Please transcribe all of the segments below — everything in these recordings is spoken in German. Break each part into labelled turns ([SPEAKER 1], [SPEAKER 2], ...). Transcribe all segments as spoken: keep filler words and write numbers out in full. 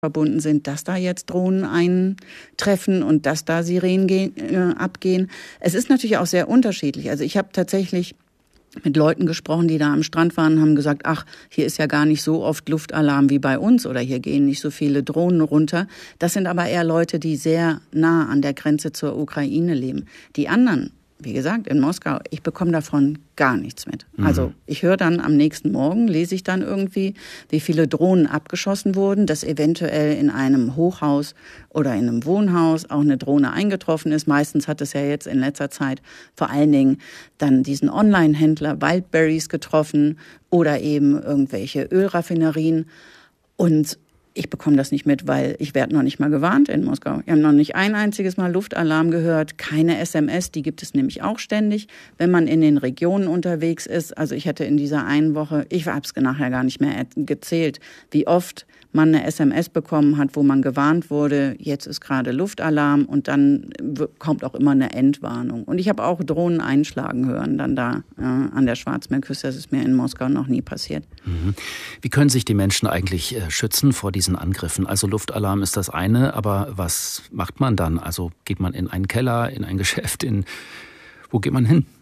[SPEAKER 1] verbunden sind, dass da jetzt Drohnen eintreffen und dass da Sirenen gehen, äh, abgehen. Es ist natürlich auch sehr unterschiedlich. Also ich habe tatsächlich mit Leuten gesprochen, die da am Strand waren, haben gesagt, ach, hier ist ja gar nicht so oft Luftalarm wie bei uns oder hier gehen nicht so viele Drohnen runter. Das sind aber eher Leute, die sehr nah an der Grenze zur Ukraine leben. Die anderen, wie gesagt, in Moskau, ich bekomme davon gar nichts mit. Mhm. Also ich höre dann am nächsten Morgen, lese ich dann irgendwie, wie viele Drohnen abgeschossen wurden, dass eventuell in einem Hochhaus oder in einem Wohnhaus auch eine Drohne eingetroffen ist. Meistens hat es ja jetzt in letzter Zeit vor allen Dingen dann diesen Online-Händler Wildberries getroffen oder eben irgendwelche Ölraffinerien. Und ich bekomme das nicht mit, weil ich werde noch nicht mal gewarnt in Moskau. Wir haben noch nicht ein einziges Mal Luftalarm gehört, keine S M S, die gibt es nämlich auch ständig, wenn man in den Regionen unterwegs ist. Also ich hatte in dieser einen Woche, ich habe es nachher gar nicht mehr gezählt, wie oft man eine S M S bekommen hat, wo man gewarnt wurde, jetzt ist gerade Luftalarm und dann kommt auch immer eine Endwarnung. Und ich habe auch Drohnen einschlagen hören, dann da äh, an der Schwarzmeerküste. Das ist mir in Moskau noch nie passiert.
[SPEAKER 2] Mhm. Wie können sich die Menschen eigentlich äh, schützen vor diesen Angriffen? Also Luftalarm ist das eine, aber was macht man dann? Also geht man in einen Keller, in ein Geschäft, in wo geht man hin?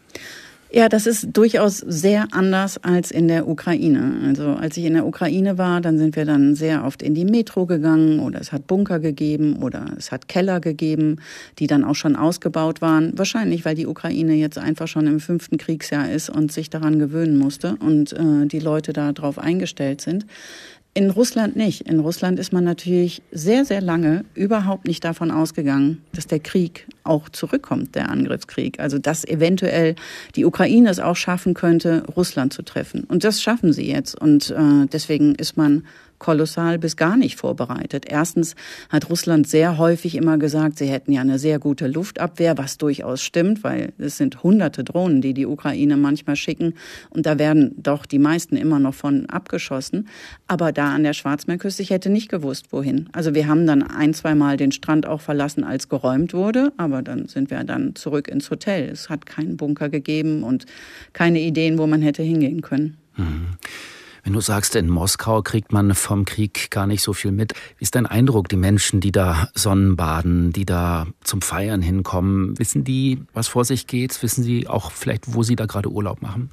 [SPEAKER 1] Ja, das ist durchaus sehr anders als in der Ukraine. Also als ich in der Ukraine war, dann sind wir dann sehr oft in die Metro gegangen oder es hat Bunker gegeben oder es hat Keller gegeben, die dann auch schon ausgebaut waren. Wahrscheinlich, weil die Ukraine jetzt einfach schon im fünften Kriegsjahr ist und sich daran gewöhnen musste und äh, die Leute da drauf eingestellt sind. In Russland nicht. In Russland ist man natürlich sehr, sehr lange überhaupt nicht davon ausgegangen, dass der Krieg auch zurückkommt, der Angriffskrieg. Also dass eventuell die Ukraine es auch schaffen könnte, Russland zu treffen. Und das schaffen sie jetzt. Und äh, deswegen ist man kolossal bis gar nicht vorbereitet. Erstens hat Russland sehr häufig immer gesagt, sie hätten ja eine sehr gute Luftabwehr, was durchaus stimmt, weil es sind hunderte Drohnen, die die Ukraine manchmal schicken. Und da werden doch die meisten immer noch von abgeschossen. Aber da an der Schwarzmeerküste, ich hätte nicht gewusst, wohin. Also wir haben dann ein, zwei Mal den Strand auch verlassen, als geräumt wurde. Aber dann sind wir dann zurück ins Hotel. Es hat keinen Bunker gegeben und keine Ideen, wo man hätte hingehen können.
[SPEAKER 2] Mhm. Wenn du sagst, in Moskau kriegt man vom Krieg gar nicht so viel mit. Wie ist dein Eindruck, die Menschen, die da Sonnenbaden, die da zum Feiern hinkommen, wissen die, was vor sich geht? Wissen sie auch vielleicht, wo sie da gerade Urlaub machen?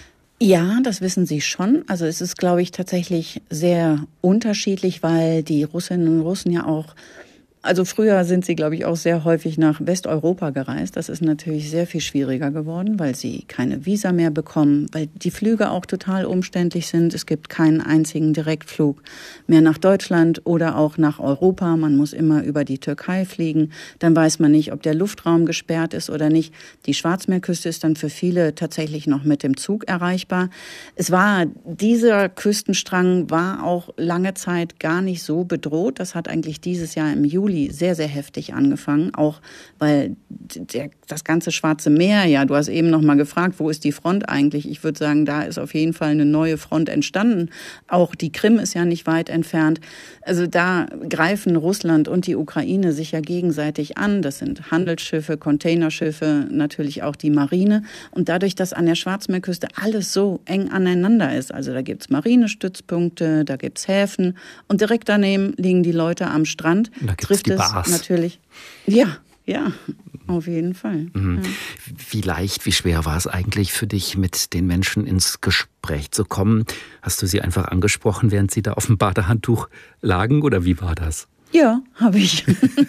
[SPEAKER 1] Ja, das wissen sie schon. Also es ist, glaube ich, tatsächlich sehr unterschiedlich, weil die Russinnen und Russen ja auch, also früher sind sie, glaube ich, auch sehr häufig nach Westeuropa gereist. Das ist natürlich sehr viel schwieriger geworden, weil sie keine Visa mehr bekommen, weil die Flüge auch total umständlich sind. Es gibt keinen einzigen Direktflug mehr nach Deutschland oder auch nach Europa. Man muss immer über die Türkei fliegen. Dann weiß man nicht, ob der Luftraum gesperrt ist oder nicht. Die Schwarzmeerküste ist dann für viele tatsächlich noch mit dem Zug erreichbar. Es war, dieser Küstenstrang war auch lange Zeit gar nicht so bedroht. Das hat eigentlich dieses Jahr im Juli sehr, sehr heftig angefangen, auch weil der, das ganze Schwarze Meer, ja, du hast eben noch mal gefragt, wo ist die Front eigentlich? Ich würde sagen, da ist auf jeden Fall eine neue Front entstanden. Auch die Krim ist ja nicht weit entfernt. Also da greifen Russland und die Ukraine sich ja gegenseitig an. Das sind Handelsschiffe, Containerschiffe, natürlich auch die Marine. Und dadurch, dass an der Schwarzmeerküste alles so eng aneinander ist, also da gibt's Marinestützpunkte, da gibt's Häfen und direkt daneben liegen die Leute am Strand.
[SPEAKER 2] Da gibt's die Bars.
[SPEAKER 1] Natürlich. Ja, ja, auf jeden Fall.
[SPEAKER 2] Mhm.
[SPEAKER 1] Ja.
[SPEAKER 2] Wie leicht, wie schwer war es eigentlich für dich, mit den Menschen ins Gespräch zu kommen? Hast du sie einfach angesprochen, während sie da auf dem Badehandtuch lagen, oder wie war das?
[SPEAKER 1] Ja, habe ich.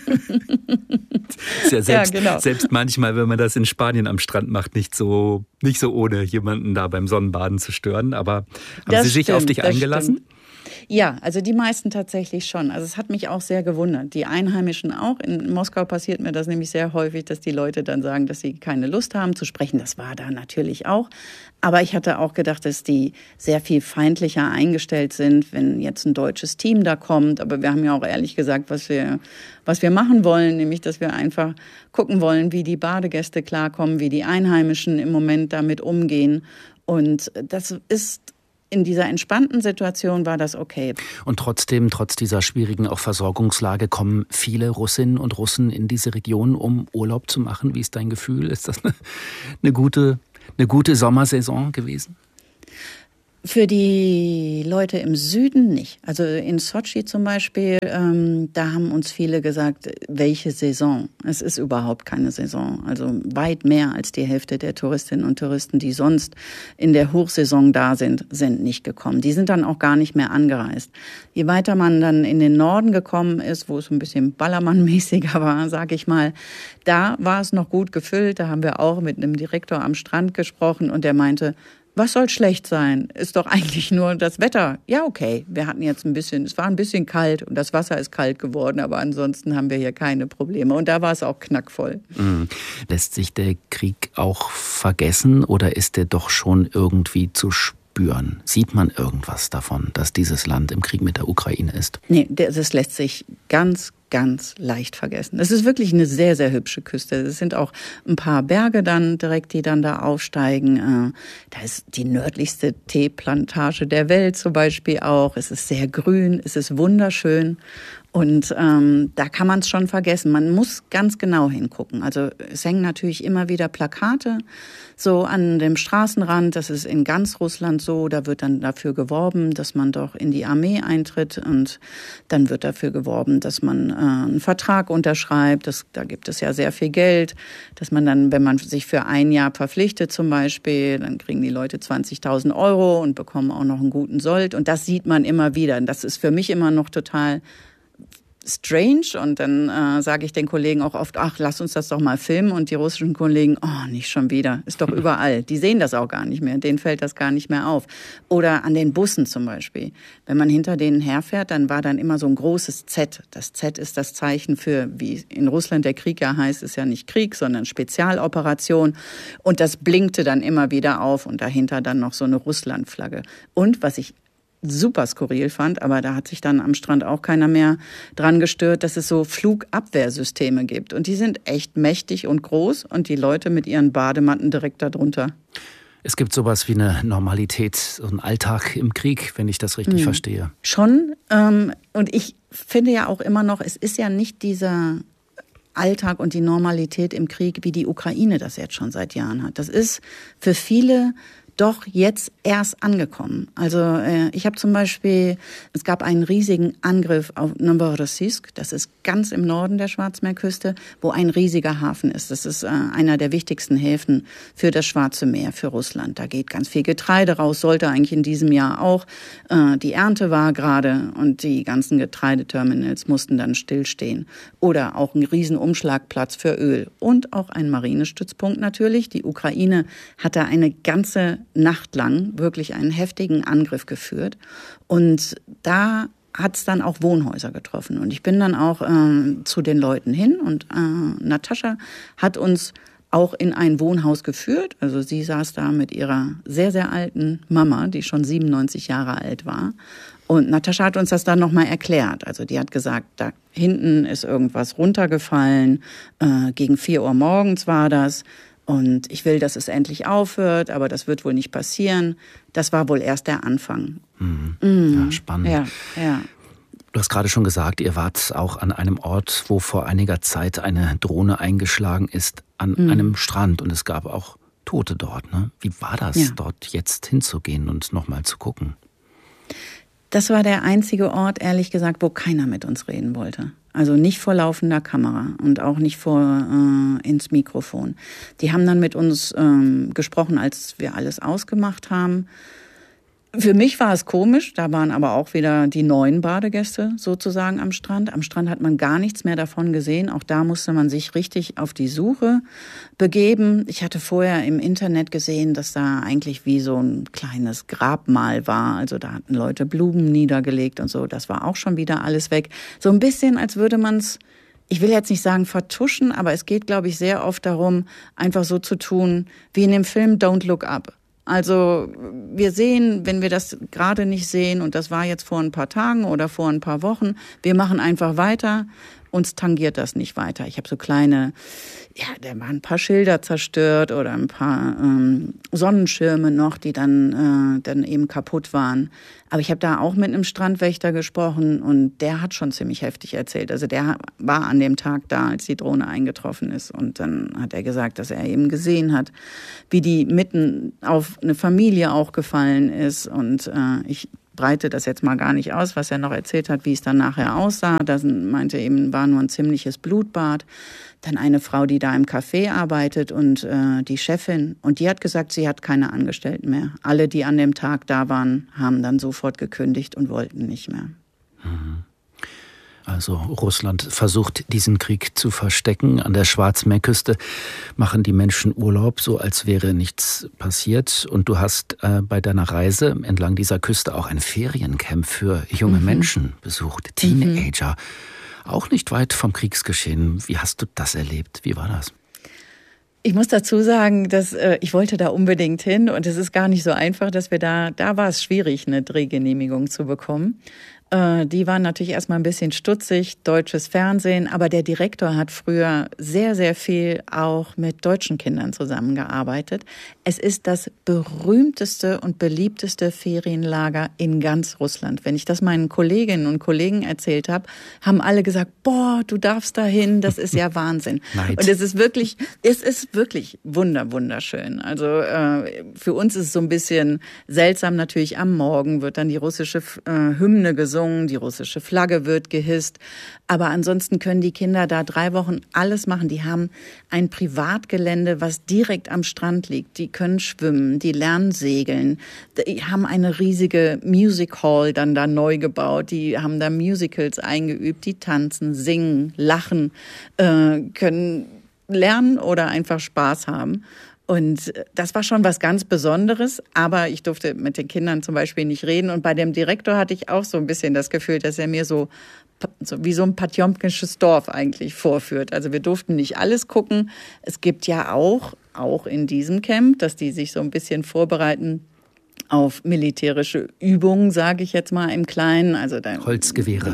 [SPEAKER 2] Ist ja selbst,
[SPEAKER 1] ja, genau.
[SPEAKER 2] selbst manchmal, wenn man das in Spanien am Strand macht, nicht so, nicht so ohne jemanden da beim Sonnenbaden zu stören. Aber haben
[SPEAKER 1] das
[SPEAKER 2] sie sich
[SPEAKER 1] stimmt,
[SPEAKER 2] auf dich eingelassen?
[SPEAKER 1] Stimmt. Ja, also die meisten tatsächlich schon. Also es hat mich auch sehr gewundert. Die Einheimischen auch. In Moskau passiert mir das nämlich sehr häufig, dass die Leute dann sagen, dass sie keine Lust haben zu sprechen. Das war da natürlich auch. Aber ich hatte auch gedacht, dass die sehr viel feindlicher eingestellt sind, wenn jetzt ein deutsches Team da kommt. Aber wir haben ja auch ehrlich gesagt, was wir, was wir machen wollen, nämlich, dass wir einfach gucken wollen, wie die Badegäste klarkommen, wie die Einheimischen im Moment damit umgehen. Und das ist in dieser entspannten Situation war das okay.
[SPEAKER 2] Und trotzdem, trotz dieser schwierigen auch Versorgungslage, kommen viele Russinnen und Russen in diese Region, um Urlaub zu machen. Wie ist dein Gefühl? Ist das eine, eine gute, eine gute Sommersaison gewesen?
[SPEAKER 1] Für die Leute im Süden nicht. Also in Sotschi zum Beispiel, ähm, da haben uns viele gesagt, welche Saison? Es ist überhaupt keine Saison. Also weit mehr als die Hälfte der Touristinnen und Touristen, die sonst in der Hochsaison da sind, sind nicht gekommen. Die sind dann auch gar nicht mehr angereist. Je weiter man dann in den Norden gekommen ist, wo es ein bisschen Ballermann-mäßiger war, sag ich mal, da war es noch gut gefüllt. Da haben wir auch mit einem Direktor am Strand gesprochen und der meinte, was soll schlecht sein? Ist doch eigentlich nur das Wetter. Ja, okay, wir hatten jetzt ein bisschen, es war ein bisschen kalt und das Wasser ist kalt geworden, aber ansonsten haben wir hier keine Probleme. Und da war es auch knackvoll.
[SPEAKER 2] Mhm. Lässt sich der Krieg auch vergessen oder ist der doch schon irgendwie zu spüren? Sieht man irgendwas davon, dass dieses Land im Krieg mit der Ukraine ist? Nee,
[SPEAKER 1] das lässt sich ganz ganz leicht vergessen. Es ist wirklich eine sehr, sehr hübsche Küste. Es sind auch ein paar Berge dann direkt, die dann da aufsteigen. Da ist die nördlichste Teeplantage der Welt zum Beispiel auch. Es ist sehr grün, es ist wunderschön. Und ähm, da kann man es schon vergessen. Man muss ganz genau hingucken. Also es hängen natürlich immer wieder Plakate so an dem Straßenrand. Das ist in ganz Russland so. Da wird dann dafür geworben, dass man doch in die Armee eintritt. Und dann wird dafür geworben, dass man äh, einen Vertrag unterschreibt. Das, da gibt es ja sehr viel Geld. Dass man dann, wenn man sich für ein Jahr verpflichtet zum Beispiel, dann kriegen die Leute zwanzigtausend Euro und bekommen auch noch einen guten Sold. Und das sieht man immer wieder. Und das ist für mich immer noch total strange und dann äh, sage ich den Kollegen auch oft, ach, lass uns das doch mal filmen und die russischen Kollegen, oh, nicht schon wieder, ist doch überall. Die sehen das auch gar nicht mehr, denen fällt das gar nicht mehr auf. Oder an den Bussen zum Beispiel. Wenn man hinter denen herfährt, dann war dann immer so ein großes Z. Das Z ist das Zeichen für, wie in Russland der Krieg ja heißt, ist ja nicht Krieg, sondern Spezialoperation und das blinkte dann immer wieder auf und dahinter dann noch so eine Russlandflagge. Und was ich super skurril fand, aber da hat sich dann am Strand auch keiner mehr dran gestört, dass es so Flugabwehrsysteme gibt. Und die sind echt mächtig und groß und die Leute mit ihren Badematten direkt darunter.
[SPEAKER 2] Es gibt sowas wie eine Normalität, so einen Alltag im Krieg, wenn ich das richtig hm. verstehe.
[SPEAKER 1] Schon. Ähm, und ich finde ja auch immer noch, es ist ja nicht dieser Alltag und die Normalität im Krieg, wie die Ukraine das jetzt schon seit Jahren hat. Das ist für viele doch jetzt erst angekommen. Also äh, ich habe zum Beispiel, es gab einen riesigen Angriff auf Novorossiysk, das ist ganz im Norden der Schwarzmeerküste, wo ein riesiger Hafen ist. Das ist äh, einer der wichtigsten Häfen für das Schwarze Meer, für Russland. Da geht ganz viel Getreide raus, sollte eigentlich in diesem Jahr auch. Äh, die Ernte war gerade und die ganzen Getreideterminals mussten dann stillstehen. Oder auch ein riesen Umschlagplatz für Öl und auch ein Marinestützpunkt natürlich. Die Ukraine hatte eine ganze Nacht lang wirklich einen heftigen Angriff geführt. Und da hat es dann auch Wohnhäuser getroffen. Und ich bin dann auch äh, zu den Leuten hin und äh, Natascha hat uns auch in ein Wohnhaus geführt. Also sie saß da mit ihrer sehr, sehr alten Mama, die schon siebenundneunzig Jahre alt war. Und Natascha hat uns das dann nochmal erklärt. Also die hat gesagt, da hinten ist irgendwas runtergefallen. Äh, gegen vier Uhr morgens war das. Und ich will, dass es endlich aufhört, aber das wird wohl nicht passieren. Das war wohl erst der Anfang.
[SPEAKER 2] Mhm. Mhm. Ja, spannend.
[SPEAKER 1] Ja, ja.
[SPEAKER 2] Du hast gerade schon gesagt, ihr wart auch an einem Ort, wo vor einiger Zeit eine Drohne eingeschlagen ist, an mhm. einem Strand. Und es gab auch Tote dort. Ne? Wie war das, ja. dort jetzt hinzugehen und nochmal zu gucken?
[SPEAKER 1] Das war der einzige Ort, ehrlich gesagt, wo keiner mit uns reden wollte. Also nicht vor laufender Kamera und auch nicht vor äh, ins Mikrofon. Die haben dann mit uns ähm, gesprochen, als wir alles ausgemacht haben. Für mich war es komisch, da waren aber auch wieder die neuen Badegäste sozusagen am Strand. Am Strand hat man gar nichts mehr davon gesehen. Auch da musste man sich richtig auf die Suche begeben. Ich hatte vorher im Internet gesehen, dass da eigentlich wie so ein kleines Grabmal war. Also da hatten Leute Blumen niedergelegt und so. Das war auch schon wieder alles weg. So ein bisschen, als würde man es, ich will jetzt nicht sagen vertuschen, aber es geht, glaube ich, sehr oft darum, einfach so zu tun, wie in dem Film Don't Look Up. Also wir sehen, wenn wir das gerade nicht sehen, und das war jetzt vor ein paar Tagen oder vor ein paar Wochen, wir machen einfach weiter. uns tangiert das nicht weiter. Ich habe so kleine, ja, da waren ein paar Schilder zerstört oder ein paar ähm, Sonnenschirme noch, die dann, äh, dann eben kaputt waren. Aber ich habe da auch mit einem Strandwächter gesprochen und der hat schon ziemlich heftig erzählt. Also der war an dem Tag da, als die Drohne eingetroffen ist. Und dann hat er gesagt, dass er eben gesehen hat, wie die mitten auf eine Familie auch gefallen ist. Und äh, ich breite das jetzt mal gar nicht aus, was er noch erzählt hat, wie es dann nachher aussah. Das meinte eben, war nur ein ziemliches Blutbad. Dann eine Frau, die da im Café arbeitet und äh, die Chefin. Und die hat gesagt, sie hat keine Angestellten mehr. Alle, die an dem Tag da waren, haben dann sofort gekündigt und wollten nicht mehr.
[SPEAKER 2] Also Russland versucht, diesen Krieg zu verstecken. An der Schwarzmeerküste machen die Menschen Urlaub, so als wäre nichts passiert. Und du hast äh, bei deiner Reise entlang dieser Küste auch ein Feriencamp für junge mhm. Menschen besucht, Teenager. Mhm. Auch nicht weit vom Kriegsgeschehen. Wie hast du das erlebt? Wie war das?
[SPEAKER 1] Ich muss dazu sagen, dass äh, ich wollte da unbedingt hin und es ist gar nicht so einfach, dass wir da, da war es schwierig, eine Drehgenehmigung zu bekommen. Äh, die waren natürlich erstmal ein bisschen stutzig, deutsches Fernsehen, aber der Direktor hat früher sehr, sehr viel auch mit deutschen Kindern zusammengearbeitet. Es ist das berühmteste und beliebteste Ferienlager in ganz Russland. Wenn ich das meinen Kolleginnen und Kollegen erzählt habe, haben alle gesagt, boah, du darfst da hin, das ist ja Wahnsinn. Und es ist wirklich, es ist wirklich wunder, wunderschön. Also äh, für uns ist es so ein bisschen seltsam, natürlich am Morgen wird dann die russische äh, Hymne gesungen, die russische Flagge wird gehisst. Aber ansonsten können die Kinder da drei Wochen alles machen. Die haben ein Privatgelände, was direkt am Strand liegt. Die können schwimmen, die lernen segeln. Die haben eine riesige Music Hall dann da neu gebaut. Die haben da Musicals eingeübt. Die tanzen, singen, lachen, äh, können lernen oder einfach Spaß haben. Und das war schon was ganz Besonderes, aber ich durfte mit den Kindern zum Beispiel nicht reden. Und bei dem Direktor hatte ich auch so ein bisschen das Gefühl, dass er mir so, so wie so ein patjomkinsches Dorf eigentlich vorführt. Also wir durften nicht alles gucken. Es gibt ja auch, auch in diesem Camp, dass die sich so ein bisschen vorbereiten auf militärische Übungen, sage ich jetzt mal im Kleinen. Also da,
[SPEAKER 2] Holzgewehre.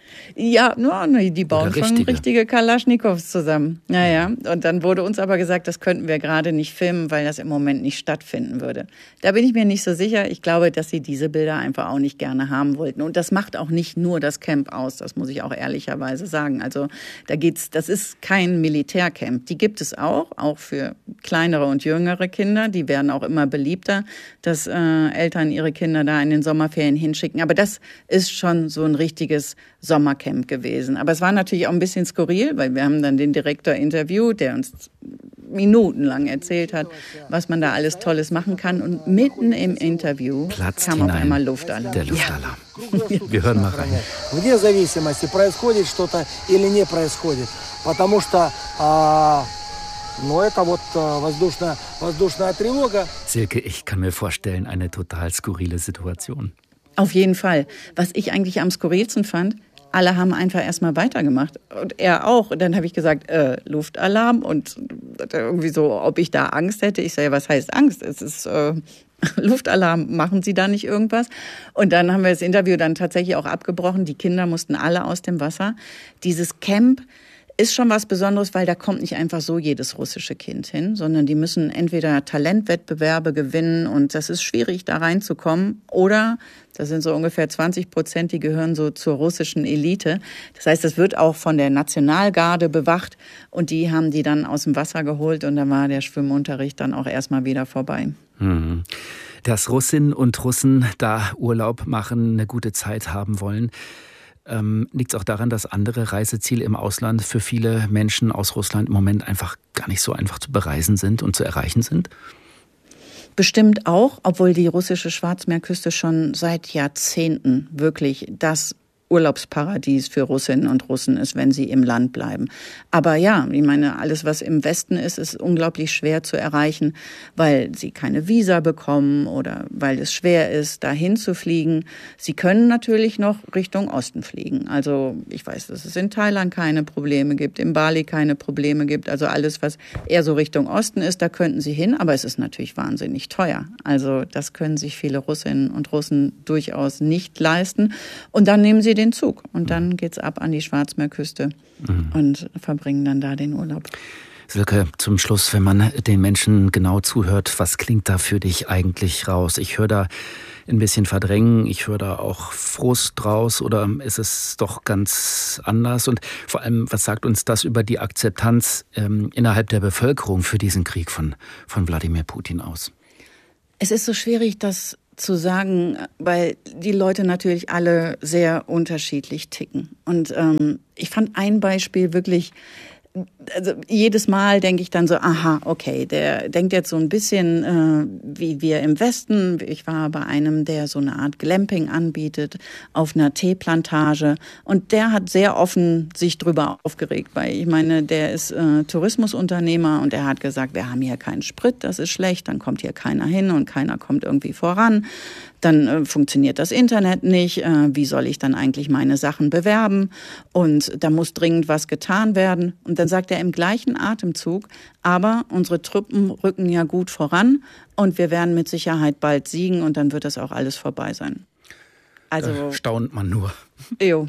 [SPEAKER 1] Ja, no, die bauen schon richtige, richtige Kalaschnikows zusammen. Naja, und dann wurde uns aber gesagt, das könnten wir gerade nicht filmen, weil das im Moment nicht stattfinden würde. Da bin ich mir nicht so sicher. Ich glaube, dass sie diese Bilder einfach auch nicht gerne haben wollten. Und das macht auch nicht nur das Camp aus, das muss ich auch ehrlicherweise sagen. Also da geht's, das ist kein Militärcamp. Die gibt es auch, auch für kleinere und jüngere Kinder. Die werden auch immer beliebter, dass äh, Eltern ihre Kinder da in den Sommerferien hinschicken. Aber das ist schon so ein richtiges Sommercamp gewesen. Aber es war natürlich auch ein bisschen skurril, weil wir haben dann den Direktor interviewt, der uns minutenlang erzählt hat, was man da alles Tolles machen kann. Und mitten im Interview
[SPEAKER 2] Platzt
[SPEAKER 1] kam
[SPEAKER 2] hinein
[SPEAKER 1] auf einmal Luftalarm.
[SPEAKER 2] Der Luftalarm. Ja. Wir hören mal rein.
[SPEAKER 3] Вне зависимости, происходит что-то или не происходит. Потому что ну, это вот воздушная, воздушная тревога.
[SPEAKER 2] Silke, ich kann mir vorstellen, eine total skurrile Situation.
[SPEAKER 1] Auf jeden Fall. Was ich eigentlich am skurrilsten fand, alle haben einfach erstmal weitergemacht. Und er auch. Und dann habe ich gesagt, äh, Luftalarm. Und irgendwie so, ob ich da Angst hätte. Ich sage, was heißt Angst? Es ist äh, Luftalarm. Machen Sie da nicht irgendwas? Und dann haben wir das Interview dann tatsächlich auch abgebrochen. Die Kinder mussten alle aus dem Wasser. Dieses Camp ist schon was Besonderes, weil da kommt nicht einfach so jedes russische Kind hin, sondern die müssen entweder Talentwettbewerbe gewinnen und das ist schwierig, da reinzukommen, oder das sind so ungefähr zwanzig Prozent, die gehören so zur russischen Elite. Das heißt, das wird auch von der Nationalgarde bewacht und die haben die dann aus dem Wasser geholt und dann war der Schwimmunterricht dann auch erstmal wieder vorbei.
[SPEAKER 2] Mhm. Dass Russinnen und Russen da Urlaub machen, eine gute Zeit haben wollen, Ähm, liegt es auch daran, dass andere Reiseziele im Ausland für viele Menschen aus Russland im Moment einfach gar nicht so einfach zu bereisen sind und zu erreichen sind?
[SPEAKER 1] Bestimmt auch, obwohl die russische Schwarzmeerküste schon seit Jahrzehnten wirklich das Urlaubsparadies für Russinnen und Russen ist, wenn sie im Land bleiben. Aber ja, ich meine, alles, was im Westen ist, ist unglaublich schwer zu erreichen, weil sie keine Visa bekommen oder weil es schwer ist, dahin zu fliegen. Sie können natürlich noch Richtung Osten fliegen. Also ich weiß, dass es in Thailand keine Probleme gibt, in Bali keine Probleme gibt. Also alles, was eher so Richtung Osten ist, da könnten sie hin. Aber es ist natürlich wahnsinnig teuer. Also das können sich viele Russinnen und Russen durchaus nicht leisten. Und dann nehmen sie den den Zug und dann geht's ab an die Schwarzmeerküste mhm. und verbringen dann da den Urlaub.
[SPEAKER 2] Silke, zum Schluss, wenn man den Menschen genau zuhört, was klingt da für dich eigentlich raus? Ich höre da ein bisschen Verdrängen, ich höre da auch Frust raus, oder ist es doch ganz anders? Und vor allem, was sagt uns das über die Akzeptanz ähm, innerhalb der Bevölkerung für diesen Krieg von, von Wladimir Putin aus?
[SPEAKER 1] Es ist so schwierig, das zu sagen, weil die Leute natürlich alle sehr unterschiedlich ticken. Und ähm, ich fand ein Beispiel wirklich, also jedes Mal denke ich dann so, aha, okay, der denkt jetzt so ein bisschen äh, wie wir im Westen. Ich war bei einem, der so eine Art Glamping anbietet auf einer Teeplantage, und der hat sehr offen sich drüber aufgeregt, weil ich meine, der ist äh, Tourismusunternehmer und er hat gesagt, wir haben hier keinen Sprit, das ist schlecht, dann kommt hier keiner hin und keiner kommt irgendwie voran. Dann äh, funktioniert das Internet nicht. Äh, wie soll ich dann eigentlich meine Sachen bewerben? Und da muss dringend was getan werden. Und dann sagt er im gleichen Atemzug, aber unsere Truppen rücken ja gut voran und wir werden mit Sicherheit bald siegen und dann wird das auch alles vorbei sein.
[SPEAKER 2] Also da staunt man nur.
[SPEAKER 1] Jo.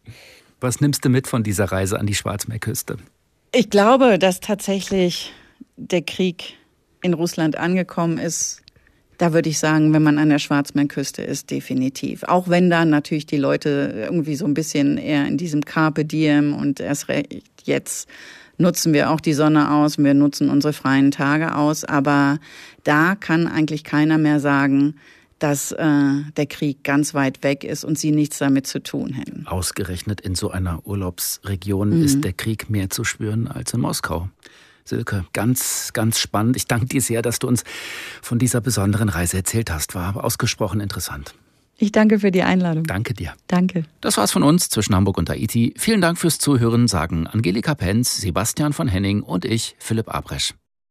[SPEAKER 2] Was nimmst du mit von dieser Reise an die Schwarzmeerküste?
[SPEAKER 1] Ich glaube, dass tatsächlich der Krieg in Russland angekommen ist. Da würde ich sagen, wenn man an der Schwarzmeerküste ist, definitiv. Auch wenn da natürlich die Leute irgendwie so ein bisschen eher in diesem Carpe Diem und erst recht jetzt nutzen wir auch die Sonne aus, wir nutzen unsere freien Tage aus. Aber da kann eigentlich keiner mehr sagen, dass äh, der Krieg ganz weit weg ist und sie nichts damit zu tun hätten.
[SPEAKER 2] Ausgerechnet in so einer Urlaubsregion mhm. ist der Krieg mehr zu spüren als in Moskau. Silke, ganz, ganz spannend. Ich danke dir sehr, dass du uns von dieser besonderen Reise erzählt hast. War ausgesprochen interessant.
[SPEAKER 1] Ich danke für die Einladung.
[SPEAKER 2] Danke dir.
[SPEAKER 1] Danke.
[SPEAKER 2] Das war's von uns zwischen Hamburg und Tahiti. Vielen Dank fürs Zuhören, sagen Angelika Penz, Sebastian von Henning und ich, Philipp Abresch.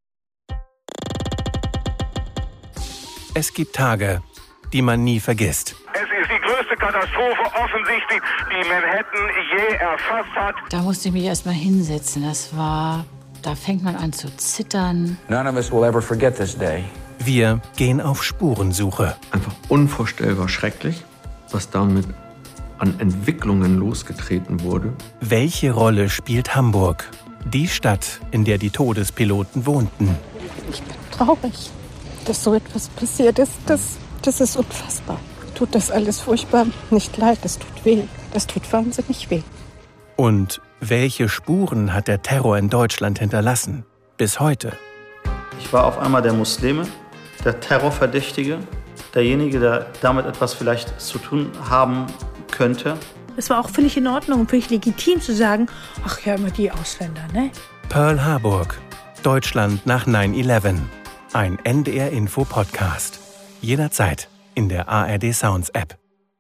[SPEAKER 4] Es gibt Tage, die man nie vergisst.
[SPEAKER 5] Es ist die größte Katastrophe offensichtlich, die Manhattan je erfasst hat.
[SPEAKER 6] Da musste ich mich erst mal hinsetzen. Das war... Da fängt man an zu zittern.
[SPEAKER 7] None of us will ever forget this day.
[SPEAKER 4] Wir gehen auf Spurensuche.
[SPEAKER 8] Einfach unvorstellbar schrecklich, was damit an Entwicklungen losgetreten wurde.
[SPEAKER 4] Welche Rolle spielt Hamburg? Die Stadt, in der die Todespiloten wohnten.
[SPEAKER 9] Ich bin traurig, dass so etwas passiert ist. Das, das ist unfassbar. Tut das alles furchtbar nicht leid, das tut weh. Das tut wahnsinnig weh.
[SPEAKER 4] Und welche Spuren hat der Terror in Deutschland hinterlassen? Bis heute.
[SPEAKER 10] Ich war auf einmal der Muslime, der Terrorverdächtige, derjenige, der damit etwas vielleicht zu tun haben könnte.
[SPEAKER 11] Es war auch völlig in Ordnung und völlig legitim zu sagen, ach ja, immer die Ausländer, ne?
[SPEAKER 4] Pearl Harburg, Deutschland nach neun elf. Ein N D R-Info-Podcast. Jederzeit in der A R D Sounds App.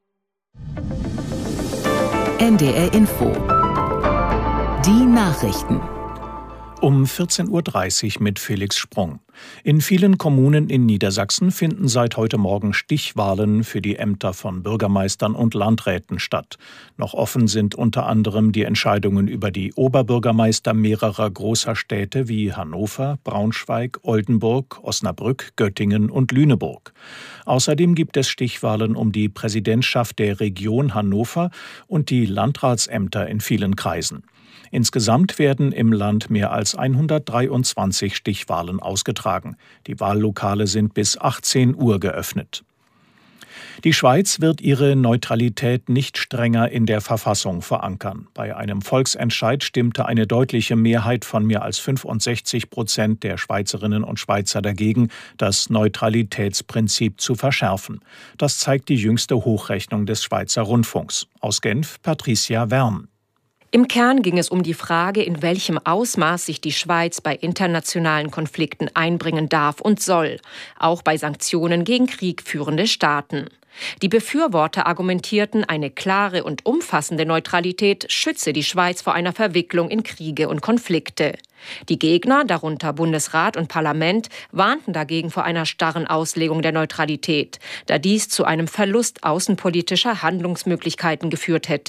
[SPEAKER 12] N D R Info. Die Nachrichten.
[SPEAKER 13] Um vierzehn Uhr dreißig mit Felix Sprung. In vielen Kommunen in Niedersachsen finden seit heute Morgen Stichwahlen für die Ämter von Bürgermeistern und Landräten statt. Noch offen sind unter anderem die Entscheidungen über die Oberbürgermeister mehrerer großer Städte wie Hannover, Braunschweig, Oldenburg, Osnabrück, Göttingen und Lüneburg. Außerdem gibt es Stichwahlen um die Präsidentschaft der Region Hannover und die Landratsämter in vielen Kreisen. Insgesamt werden im Land mehr als hundertdreiundzwanzig Stichwahlen ausgetragen. Die Wahllokale sind bis achtzehn Uhr geöffnet. Die Schweiz wird ihre Neutralität nicht strenger in der Verfassung verankern. Bei einem Volksentscheid stimmte eine deutliche Mehrheit von mehr als fünfundsechzig Prozent der Schweizerinnen und Schweizer dagegen, das Neutralitätsprinzip zu verschärfen. Das zeigt die jüngste Hochrechnung des Schweizer Rundfunks. Aus Genf, Patricia Wern.
[SPEAKER 14] Im Kern ging es um die Frage, in welchem Ausmaß sich die Schweiz bei internationalen Konflikten einbringen darf und soll, auch bei Sanktionen gegen kriegführende Staaten. Die Befürworter argumentierten, eine klare und umfassende Neutralität schütze die Schweiz vor einer Verwicklung in Kriege und Konflikte. Die Gegner, darunter Bundesrat und Parlament, warnten dagegen vor einer starren Auslegung der Neutralität, da dies zu einem Verlust außenpolitischer Handlungsmöglichkeiten geführt hätte.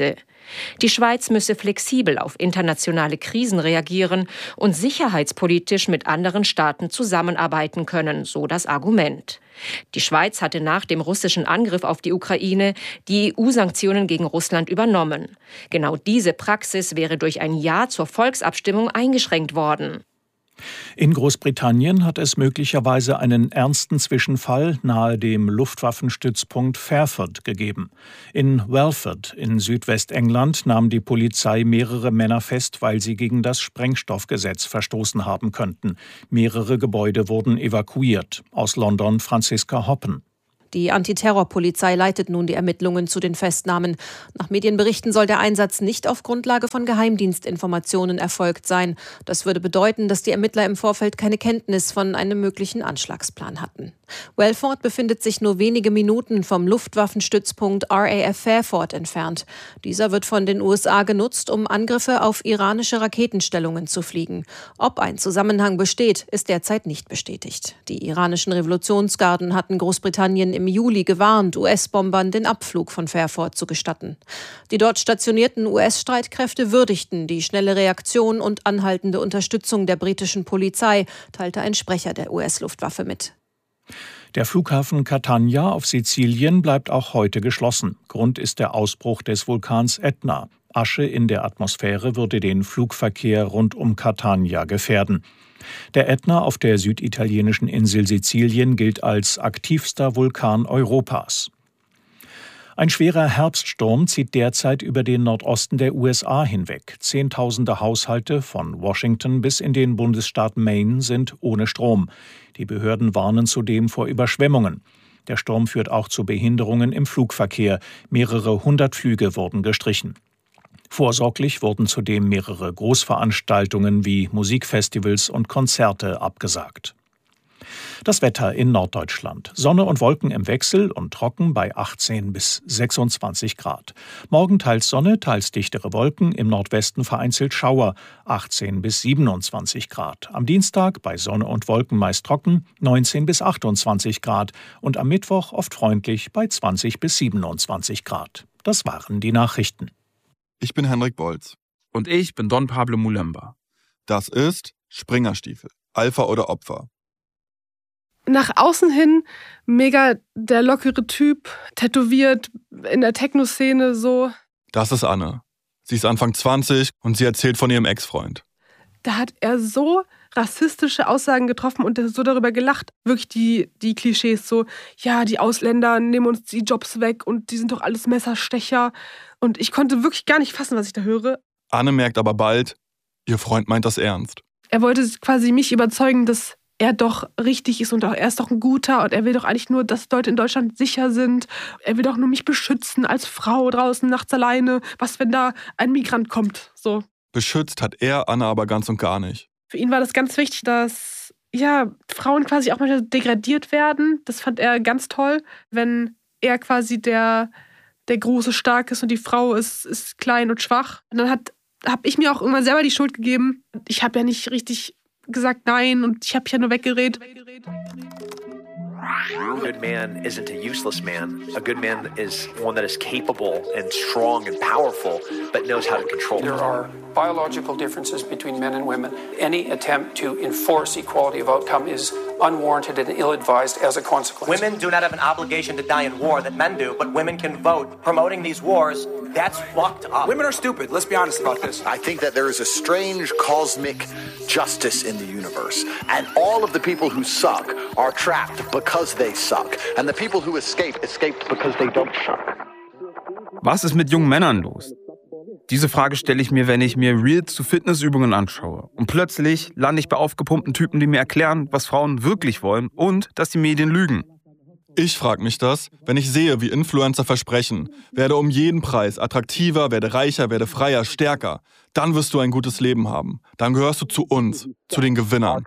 [SPEAKER 14] Die Schweiz müsse flexibel auf internationale Krisen reagieren und sicherheitspolitisch mit anderen Staaten zusammenarbeiten können, so das Argument. Die Schweiz hatte nach dem russischen Angriff auf die Ukraine die E U-Sanktionen gegen Russland übernommen. Genau diese Praxis wäre durch ein Ja zur Volksabstimmung eingeschränkt worden.
[SPEAKER 13] In Großbritannien hat es möglicherweise einen ernsten Zwischenfall nahe dem Luftwaffenstützpunkt Fairford gegeben. In Welford in Südwestengland nahm die Polizei mehrere Männer fest, weil sie gegen das Sprengstoffgesetz verstoßen haben könnten. Mehrere Gebäude wurden evakuiert. Aus London Franziska Hoppen.
[SPEAKER 15] Die Antiterrorpolizei leitet nun die Ermittlungen zu den Festnahmen. Nach Medienberichten soll der Einsatz nicht auf Grundlage von Geheimdienstinformationen erfolgt sein. Das würde bedeuten, dass die Ermittler im Vorfeld keine Kenntnis von einem möglichen Anschlagsplan hatten. Welford befindet sich nur wenige Minuten vom Luftwaffenstützpunkt R A F Fairford entfernt. Dieser wird von den U S A genutzt, um Angriffe auf iranische Raketenstellungen zu fliegen. Ob ein Zusammenhang besteht, ist derzeit nicht bestätigt. Die iranischen Revolutionsgarden hatten Großbritannien im Juli gewarnt, U S-Bombern den Abflug von Fairford zu gestatten. Die dort stationierten U S-Streitkräfte würdigten die schnelle Reaktion und anhaltende Unterstützung der britischen Polizei, teilte ein Sprecher der U S-Luftwaffe mit.
[SPEAKER 13] Der Flughafen Catania auf Sizilien bleibt auch heute geschlossen. Grund ist der Ausbruch des Vulkans Etna. Asche in der Atmosphäre würde den Flugverkehr rund um Catania gefährden. Der Ätna auf der süditalienischen Insel Sizilien gilt als aktivster Vulkan Europas. Ein schwerer Herbststurm zieht derzeit über den Nordosten der U S A hinweg. Zehntausende Haushalte von Washington bis in den Bundesstaat Maine sind ohne Strom. Die Behörden warnen zudem vor Überschwemmungen. Der Sturm führt auch zu Behinderungen im Flugverkehr. Mehrere hundert Flüge wurden gestrichen. Vorsorglich wurden zudem mehrere Großveranstaltungen wie Musikfestivals und Konzerte abgesagt. Das Wetter in Norddeutschland. Sonne und Wolken im Wechsel und trocken bei achtzehn bis sechsundzwanzig Grad. Morgen teils Sonne, teils dichtere Wolken, im Nordwesten vereinzelt Schauer, achtzehn bis siebenundzwanzig Grad. Am Dienstag bei Sonne und Wolken meist trocken, neunzehn bis achtundzwanzig Grad. Und am Mittwoch oft freundlich bei zwanzig bis siebenundzwanzig Grad. Das waren die Nachrichten.
[SPEAKER 16] Ich bin Henrik Bolz.
[SPEAKER 17] Und ich bin Don Pablo Mulemba.
[SPEAKER 16] Das ist Springerstiefel, Alpha oder Opfer.
[SPEAKER 18] Nach außen hin mega der lockere Typ, tätowiert, in der Techno-Szene so.
[SPEAKER 16] Das ist Anne. Sie ist Anfang zwanzig und sie erzählt von ihrem Ex-Freund.
[SPEAKER 18] Da hat er so rassistische Aussagen getroffen und so darüber gelacht. Wirklich die, die Klischees so, ja, die Ausländer nehmen uns die Jobs weg und die sind doch alles Messerstecher. Und ich konnte wirklich gar nicht fassen, was ich da höre.
[SPEAKER 16] Anne merkt aber bald, ihr Freund meint das ernst.
[SPEAKER 18] Er wollte quasi mich überzeugen, dass er doch richtig ist und auch er ist doch ein Guter und er will doch eigentlich nur, dass Leute in Deutschland sicher sind. Er will doch nur mich beschützen als Frau draußen nachts alleine. Was, wenn da ein Migrant kommt? So.
[SPEAKER 16] Beschützt hat er Anne aber ganz und gar nicht.
[SPEAKER 18] Für ihn war das ganz wichtig, dass ja, Frauen quasi auch manchmal degradiert werden. Das fand er ganz toll, wenn er quasi der, der große Stark ist und die Frau ist, ist klein und schwach. Und dann hat habe ich mir auch irgendwann selber die Schuld gegeben. Ich habe ja nicht richtig gesagt nein und ich habe ja nur weggeredet.
[SPEAKER 19] A good man isn't a useless man. A good man is one that is capable and strong and powerful, but knows how to control.
[SPEAKER 20] There are biological differences between men and women. Any attempt to enforce equality of outcome is unwarranted and ill-advised as a consequence.
[SPEAKER 21] Women do not have an obligation to die in war that men do, but women can vote. Promoting these wars, that's fucked up.
[SPEAKER 22] Women are stupid. Let's be honest about this.
[SPEAKER 23] I think that there is a strange cosmic justice in the universe, and all of the people who suck are trapped because they suck, and the people who escape escaped because they don't suck.
[SPEAKER 17] Was ist mit jungen Männern los? Diese Frage stelle ich mir, wenn ich mir Reels zu Fitnessübungen anschaue. Und plötzlich lande ich bei aufgepumpten Typen, die mir erklären, was Frauen wirklich wollen und dass die Medien lügen.
[SPEAKER 16] Ich frage mich das, wenn ich sehe, wie Influencer versprechen, werde um jeden Preis attraktiver, werde reicher, werde freier, stärker. Dann wirst du ein gutes Leben haben. Dann gehörst du zu uns, zu den Gewinnern.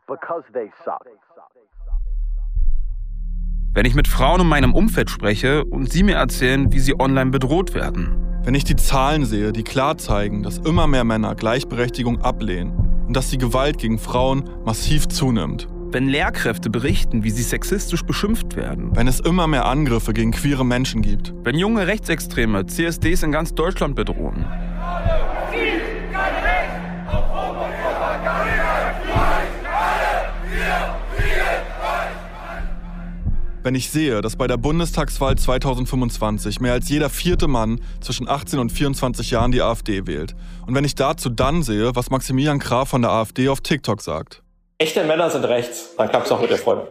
[SPEAKER 17] Wenn ich mit Frauen in meinem Umfeld spreche und sie mir erzählen, wie sie online bedroht werden.
[SPEAKER 16] Wenn ich die Zahlen sehe, die klar zeigen, dass immer mehr Männer Gleichberechtigung ablehnen und dass die Gewalt gegen Frauen massiv zunimmt.
[SPEAKER 17] Wenn Lehrkräfte berichten, wie sie sexistisch beschimpft werden.
[SPEAKER 16] Wenn es immer mehr Angriffe gegen queere Menschen gibt.
[SPEAKER 17] Wenn junge Rechtsextreme C S Ds in ganz Deutschland bedrohen.
[SPEAKER 16] Wenn ich sehe, dass bei der Bundestagswahl zweitausendfünfundzwanzig mehr als jeder vierte Mann zwischen achtzehn und vierundzwanzig Jahren die AfD wählt. Und wenn ich dazu dann sehe, was Maximilian Krah von der AfD auf TikTok sagt.
[SPEAKER 1] Echte Männer sind rechts, dann klappt's auch mit der Freundin.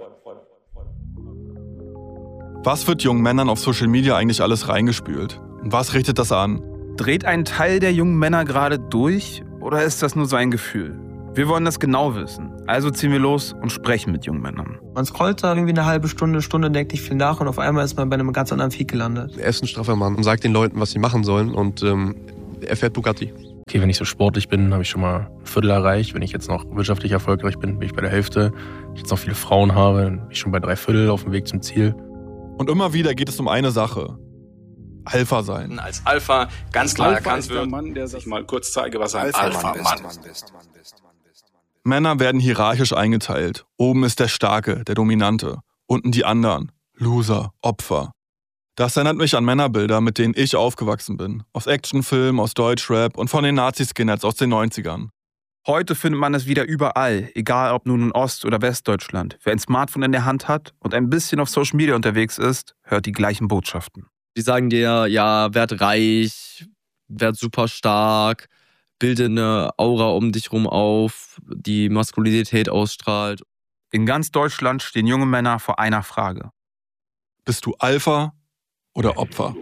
[SPEAKER 16] Was wird jungen Männern auf Social Media eigentlich alles reingespült? Und was richtet das an?
[SPEAKER 17] Dreht ein Teil der jungen Männer gerade durch oder ist das nur so ein Gefühl? Wir wollen das genau wissen. Also ziehen wir los und sprechen mit jungen Männern.
[SPEAKER 2] Man scrollt da irgendwie eine halbe Stunde, Stunde, denkt nicht viel nach und auf einmal ist man bei einem ganz anderen Feed gelandet.
[SPEAKER 3] Er ist ein straffer Mann und sagt den Leuten, was sie machen sollen und ähm, er fährt Bugatti.
[SPEAKER 24] Okay, wenn ich so sportlich bin, habe ich schon mal ein Viertel erreicht. Wenn ich jetzt noch wirtschaftlich erfolgreich bin, bin ich bei der Hälfte. Wenn ich jetzt noch viele Frauen habe, bin ich schon bei drei Viertel auf dem Weg zum Ziel.
[SPEAKER 16] Und immer wieder geht es um eine Sache. Alpha sein.
[SPEAKER 25] Als Alpha ganz klar
[SPEAKER 26] Alpha
[SPEAKER 25] erkannt
[SPEAKER 26] ist
[SPEAKER 25] wird.
[SPEAKER 26] Der Mann, der sich mal kurz zeige, was ein
[SPEAKER 25] Alpha-Mann
[SPEAKER 26] Alpha-Mann
[SPEAKER 25] bist.
[SPEAKER 26] ist.
[SPEAKER 16] Männer werden hierarchisch eingeteilt. Oben ist der Starke, der Dominante. Unten die anderen. Loser, Opfer. Das erinnert mich an Männerbilder, mit denen ich aufgewachsen bin. Aus Actionfilmen, aus Deutschrap und von den Nazi-Skinheads aus den neunzigern.
[SPEAKER 17] Heute findet man es wieder überall, egal ob nun in Ost- oder Westdeutschland. Wer ein Smartphone in der Hand hat und ein bisschen auf Social Media unterwegs ist, hört die gleichen Botschaften.
[SPEAKER 27] Die sagen dir, ja, werd reich, werd super stark, bilde eine Aura um dich rum auf, die Maskulinität ausstrahlt.
[SPEAKER 17] In ganz Deutschland stehen junge Männer vor einer Frage.
[SPEAKER 16] Bist du Alpha oder Opfer?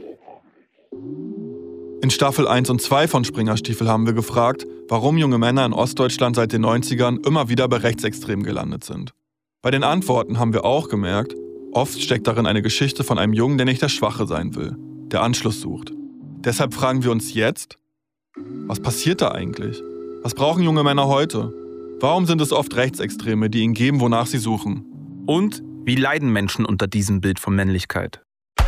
[SPEAKER 16] In Staffel eins und zwei von Springerstiefel haben wir gefragt, warum junge Männer in Ostdeutschland seit den neunzigern immer wieder bei Rechtsextremen gelandet sind. Bei den Antworten haben wir auch gemerkt, oft steckt darin eine Geschichte von einem Jungen, der nicht der Schwache sein will, der Anschluss sucht. Deshalb fragen wir uns jetzt, was passiert da eigentlich? Was brauchen junge Männer heute? Warum sind es oft Rechtsextreme, die ihnen geben, wonach sie suchen?
[SPEAKER 17] Und wie leiden Menschen unter diesem Bild von Männlichkeit?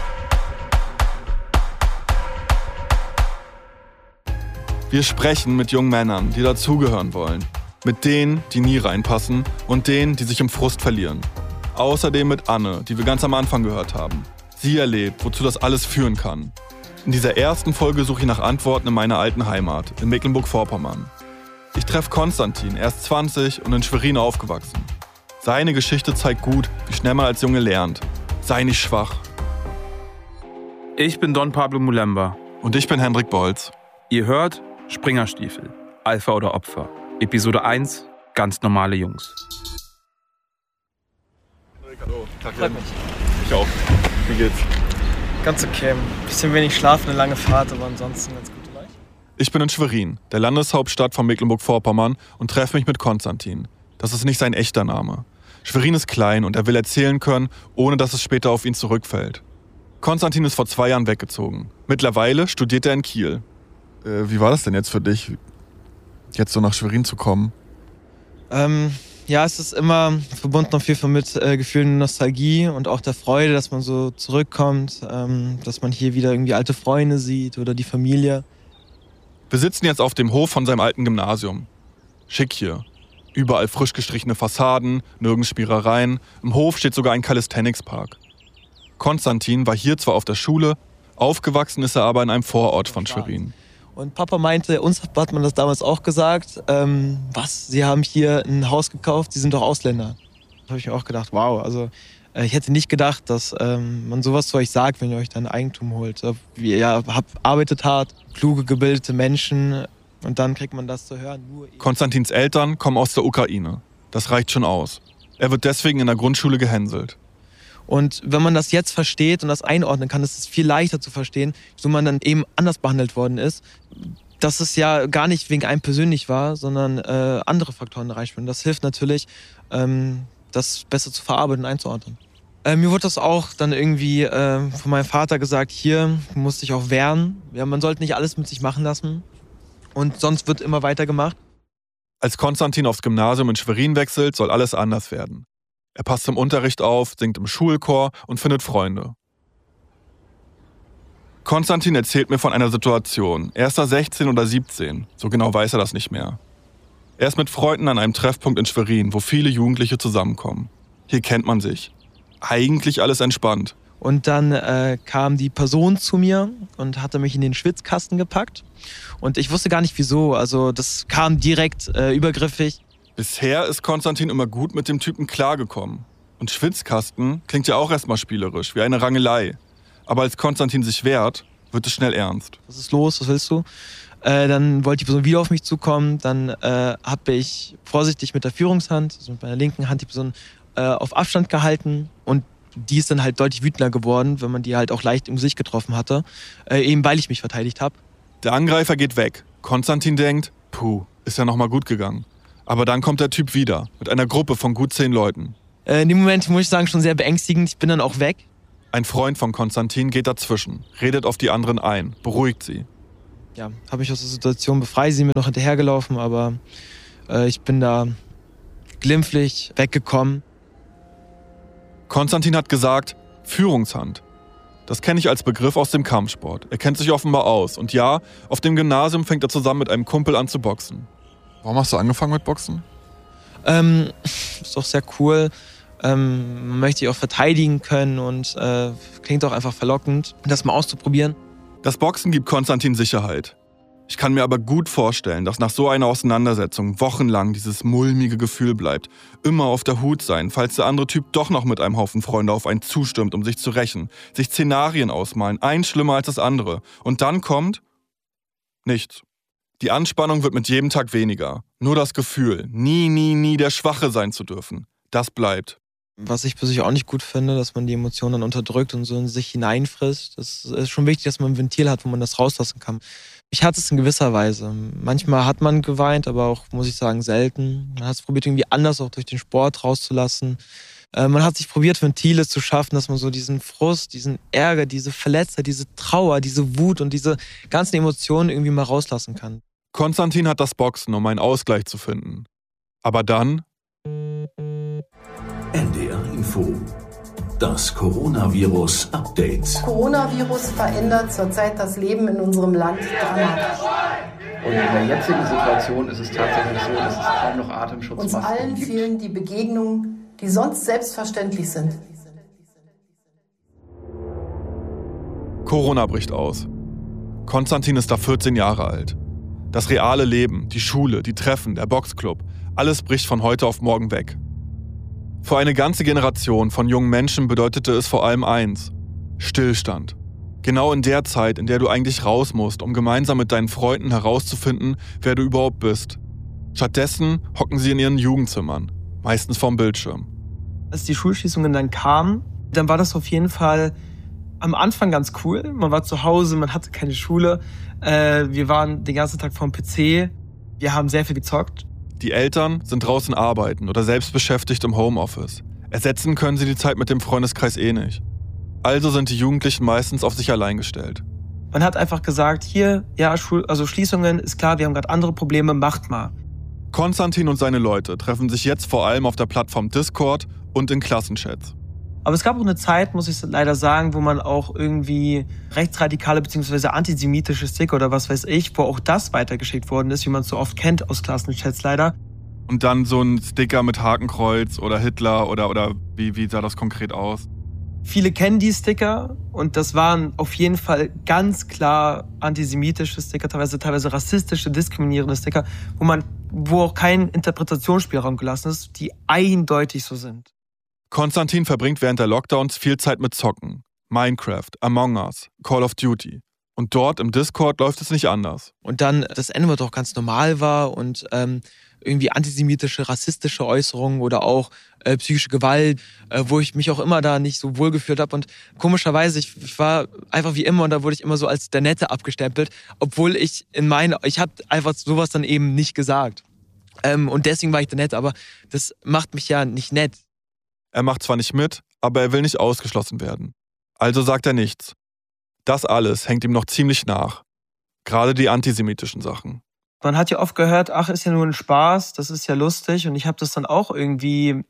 [SPEAKER 16] Wir sprechen mit jungen Männern, die dazugehören wollen. Mit denen, die nie reinpassen und denen, die sich im Frust verlieren. Außerdem mit Anne, die wir ganz am Anfang gehört haben. Sie erlebt, wozu das alles führen kann. In dieser ersten Folge suche ich nach Antworten in meiner alten Heimat, in Mecklenburg-Vorpommern. Ich treffe Konstantin, er ist zwanzig und in Schwerin aufgewachsen. Seine Geschichte zeigt gut, wie schnell man als Junge lernt. Sei nicht schwach.
[SPEAKER 17] Ich bin Don Pablo Mulemba.
[SPEAKER 16] Und ich bin Hendrik Bolz.
[SPEAKER 17] Ihr hört Springerstiefel, Alpha oder Opfer. Episode eins, ganz normale Jungs.
[SPEAKER 16] Hallo, Tag.
[SPEAKER 2] Freut mich.
[SPEAKER 16] Ich auch. Wie geht's?
[SPEAKER 2] Ganz okay. Bisschen wenig Schlaf, eine lange Fahrt, aber ansonsten ganz gut.
[SPEAKER 16] Ich bin in Schwerin, der Landeshauptstadt von Mecklenburg-Vorpommern, und treffe mich mit Konstantin. Das ist nicht sein echter Name. Schwerin ist klein und er will erzählen können, ohne dass es später auf ihn zurückfällt. Konstantin ist vor zwei Jahren weggezogen. Mittlerweile studiert er in Kiel. Äh, wie war das denn jetzt für dich, jetzt so nach Schwerin zu kommen?
[SPEAKER 2] Ähm, ja, es ist immer verbunden auf jeden Fall mit äh, Gefühlen Nostalgie und auch der Freude, dass man so zurückkommt, ähm, dass man hier wieder irgendwie alte Freunde sieht oder die Familie.
[SPEAKER 16] Wir sitzen jetzt auf dem Hof von seinem alten Gymnasium. Schick hier. Überall frisch gestrichene Fassaden, nirgends Spierereien. Im Hof steht sogar ein Calisthenics-Park. Konstantin war hier zwar auf der Schule, aufgewachsen ist er aber in einem Vorort von Schwerin.
[SPEAKER 2] Und Papa meinte, uns hat man das damals auch gesagt, ähm, was, Sie haben hier ein Haus gekauft, Sie sind doch Ausländer. Da habe ich mir auch gedacht, wow, also äh, ich hätte nicht gedacht, dass ähm, man sowas zu euch sagt, wenn ihr euch dann Eigentum holt. Ihr ja, habt, arbeitet hart, kluge, gebildete Menschen und dann kriegt man das zu hören. Nur
[SPEAKER 16] Konstantins Eltern kommen aus der Ukraine. Das reicht schon aus. Er wird deswegen in der Grundschule gehänselt.
[SPEAKER 2] Und wenn man das jetzt versteht und das einordnen kann, ist es viel leichter zu verstehen, so man dann eben anders behandelt worden ist. Dass es ja gar nicht wegen einem persönlich war, sondern äh, andere Faktoren reinspielen. Das hilft natürlich, ähm, das besser zu verarbeiten und einzuordnen. Äh, mir wurde das auch dann irgendwie äh, von meinem Vater gesagt, hier musste ich auch wehren. Ja, man sollte nicht alles mit sich machen lassen und sonst wird immer weitergemacht.
[SPEAKER 16] Als Konstantin aufs Gymnasium in Schwerin wechselt, soll alles anders werden. Er passt im Unterricht auf, singt im Schulchor und findet Freunde. Konstantin erzählt mir von einer Situation. Er ist da sechzehn oder siebzehn, so genau weiß er das nicht mehr. Er ist mit Freunden an einem Treffpunkt in Schwerin, wo viele Jugendliche zusammenkommen. Hier kennt man sich. Eigentlich alles entspannt.
[SPEAKER 2] Und dann äh, kam die Person zu mir und hatte mich in den Schwitzkasten gepackt. Und ich wusste gar nicht wieso. Also das kam direkt äh, übergriffig.
[SPEAKER 16] Bisher ist Konstantin immer gut mit dem Typen klargekommen. Und Schwitzkasten klingt ja auch erstmal spielerisch, wie eine Rangelei. Aber als Konstantin sich wehrt, wird es schnell ernst.
[SPEAKER 2] Was ist los? Was willst du? Äh, dann wollte die Person wieder auf mich zukommen. Dann äh, habe ich vorsichtig mit der Führungshand, also mit meiner linken Hand, die Person äh, auf Abstand gehalten. Und die ist dann halt deutlich wütender geworden, wenn man die halt auch leicht im Gesicht getroffen hatte. Äh, eben weil ich mich verteidigt habe.
[SPEAKER 16] Der Angreifer geht weg. Konstantin denkt, puh, ist ja nochmal gut gegangen. Aber dann kommt der Typ wieder, mit einer Gruppe von gut zehn Leuten.
[SPEAKER 2] Äh, in dem Moment, muss ich sagen, schon sehr beängstigend. Ich bin dann auch weg.
[SPEAKER 16] Ein Freund von Konstantin geht dazwischen, redet auf die anderen ein, beruhigt sie.
[SPEAKER 2] Ja, habe mich aus der Situation befreit, sie sind mir noch hinterhergelaufen, aber äh, ich bin da glimpflich weggekommen.
[SPEAKER 16] Konstantin hat gesagt, Führungshand. Das kenne ich als Begriff aus dem Kampfsport. Er kennt sich offenbar aus. Und ja, auf dem Gymnasium fängt er zusammen mit einem Kumpel an zu boxen. Warum hast du angefangen mit Boxen?
[SPEAKER 2] Ähm, ist doch sehr cool. Ähm, man möchte sich auch verteidigen können und äh, klingt auch einfach verlockend, das mal auszuprobieren.
[SPEAKER 16] Das Boxen gibt Konstantin Sicherheit. Ich kann mir aber gut vorstellen, dass nach so einer Auseinandersetzung wochenlang dieses mulmige Gefühl bleibt. Immer auf der Hut sein, falls der andere Typ doch noch mit einem Haufen Freunde auf einen zustürmt, um sich zu rächen. Sich Szenarien ausmalen, eins schlimmer als das andere. Und dann kommt nichts. Die Anspannung wird mit jedem Tag weniger. Nur das Gefühl, nie, nie, nie der Schwache sein zu dürfen, das bleibt.
[SPEAKER 2] Was ich persönlich auch nicht gut finde, dass man die Emotionen dann unterdrückt und so in sich hineinfrisst. Das ist schon wichtig, dass man ein Ventil hat, wo man das rauslassen kann. Ich hatte es in gewisser Weise. Manchmal hat man geweint, aber auch, muss ich sagen, selten. Man hat es probiert, irgendwie anders auch durch den Sport rauszulassen. Äh, man hat sich probiert, Ventile zu schaffen, dass man so diesen Frust, diesen Ärger, diese Verletztheit, diese Trauer, diese Wut und diese ganzen Emotionen irgendwie mal rauslassen kann.
[SPEAKER 16] Konstantin hat das Boxen, um einen Ausgleich zu finden. Aber dann...
[SPEAKER 5] N D R Info. Das Coronavirus-Update.
[SPEAKER 6] Coronavirus verändert zurzeit das Leben in unserem Land dramatisch.
[SPEAKER 7] Und in der jetzigen Situation ist es tatsächlich so, dass es kaum noch Atemschutzmasken
[SPEAKER 6] gibt. Uns allen
[SPEAKER 7] gibt.
[SPEAKER 6] fehlen die Begegnungen, die sonst selbstverständlich sind.
[SPEAKER 16] Corona bricht aus. Konstantin ist da vierzehn Jahre alt. Das reale Leben, die Schule, die Treffen, der Boxclub, alles bricht von heute auf morgen weg. Für eine ganze Generation von jungen Menschen bedeutete es vor allem eins: Stillstand. Genau in der Zeit, in der du eigentlich raus musst, um gemeinsam mit deinen Freunden herauszufinden, wer du überhaupt bist. Stattdessen hocken sie in ihren Jugendzimmern, meistens vorm Bildschirm.
[SPEAKER 2] Als die Schulschließungen dann kamen, dann war das auf jeden Fall am Anfang ganz cool. Man war zu Hause, man hatte keine Schule. Äh, wir waren den ganzen Tag vorm P C. Wir haben sehr viel gezockt.
[SPEAKER 16] Die Eltern sind draußen arbeiten oder selbst beschäftigt im Homeoffice. Ersetzen können sie die Zeit mit dem Freundeskreis eh nicht. Also sind die Jugendlichen meistens auf sich allein gestellt.
[SPEAKER 2] Man hat einfach gesagt, hier, ja, Schul- also Schließungen, ist klar, wir haben gerade andere Probleme, macht mal.
[SPEAKER 16] Konstantin und seine Leute treffen sich jetzt vor allem auf der Plattform Discord und in Klassenchats.
[SPEAKER 2] Aber es gab auch eine Zeit, muss ich leider sagen, wo man auch irgendwie rechtsradikale bzw. antisemitische Sticker oder was weiß ich, wo auch das weitergeschickt worden ist, wie man es so oft kennt aus Klassenchats leider.
[SPEAKER 16] Und dann so ein Sticker mit Hakenkreuz oder Hitler oder, oder wie, wie sah das konkret aus?
[SPEAKER 2] Viele kennen die Sticker und das waren auf jeden Fall ganz klar antisemitische Sticker, teilweise, teilweise rassistische, diskriminierende Sticker, wo man, wo auch kein Interpretationsspielraum gelassen ist, die eindeutig so sind.
[SPEAKER 16] Konstantin verbringt während der Lockdowns viel Zeit mit Zocken. Minecraft, Among Us, Call of Duty. Und dort im Discord läuft es nicht anders.
[SPEAKER 2] Und dann das N-Wort auch ganz normal war und ähm, irgendwie antisemitische, rassistische Äußerungen oder auch äh, psychische Gewalt, äh, wo ich mich auch immer da nicht so wohl gefühlt habe. Und komischerweise, ich, ich war einfach wie immer und da wurde ich immer so als der Nette abgestempelt, obwohl ich in meine, ich habe einfach sowas dann eben nicht gesagt. Ähm, und deswegen war ich der Nette, aber das macht mich ja nicht nett.
[SPEAKER 16] Er macht zwar nicht mit, aber er will nicht ausgeschlossen werden. Also sagt er nichts. Das alles hängt ihm noch ziemlich nach. Gerade die antisemitischen Sachen.
[SPEAKER 2] Man hat ja oft gehört, ach, ist ja nur ein Spaß, das ist ja lustig. Und ich habe das dann auch irgendwie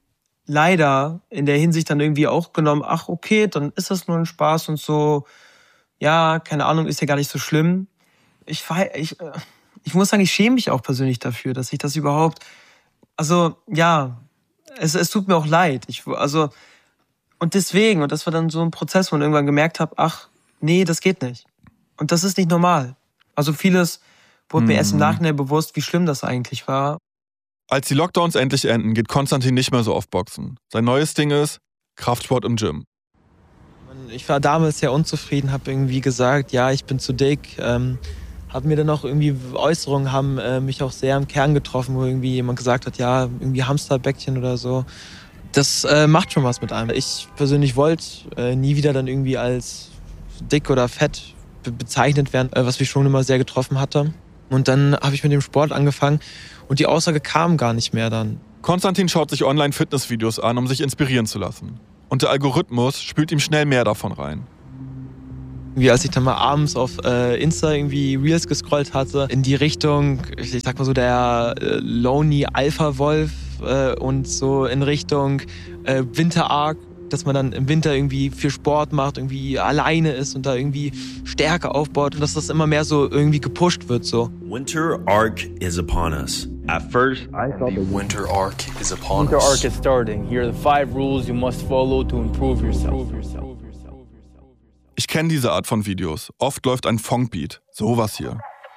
[SPEAKER 2] leider in der Hinsicht dann irgendwie auch genommen, ach okay, dann ist das nur ein Spaß und so, ja, keine Ahnung, ist ja gar nicht so schlimm. Ich, ich, ich muss sagen, ich schäme mich auch persönlich dafür, dass ich das überhaupt, also ja, es, es tut mir auch leid. Ich, also, und deswegen, und das war dann so ein Prozess, wo ich irgendwann gemerkt habe, ach, nee, das geht nicht. Und das ist nicht normal. Also vieles wurde mir erst im Nachhinein bewusst, wie schlimm das eigentlich war.
[SPEAKER 16] Als die Lockdowns endlich enden, geht Konstantin nicht mehr so oft boxen. Sein neues Ding ist Kraftsport im Gym.
[SPEAKER 2] Ich war damals sehr unzufrieden, habe irgendwie gesagt, ja, ich bin zu dick. Ähm, habe mir dann auch irgendwie Äußerungen haben äh, mich auch sehr im Kern getroffen, wo irgendwie jemand gesagt hat, ja, irgendwie Hamsterbäckchen oder so. Das äh, macht schon was mit einem. Ich persönlich wollte äh, nie wieder dann irgendwie als dick oder fett be- bezeichnet werden, äh, was mich schon immer sehr getroffen hatte. Und dann habe ich mit dem Sport angefangen und die Aussage kam gar nicht mehr dann.
[SPEAKER 16] Konstantin schaut sich online Fitnessvideos an, um sich inspirieren zu lassen. Und der Algorithmus spült ihm schnell mehr davon rein.
[SPEAKER 2] Wie als ich dann mal abends auf äh, Insta irgendwie Reels gescrollt hatte, in die Richtung, ich, ich sag mal so, der äh, Lonely Alpha Wolf äh, und so in Richtung äh, Winter Arc, dass man dann im Winter irgendwie viel Sport macht, irgendwie alleine ist und da irgendwie Stärke aufbaut und dass das immer mehr so irgendwie gepusht wird so.
[SPEAKER 4] Winter Arc is upon us. At first, I thought the winter arc is upon us.
[SPEAKER 8] Winter arc is starting. Here are the five rules you must follow to improve yourself.
[SPEAKER 16] Ich kenne diese Art von Videos. Oft läuft ein Funkbeat. Sowas hier.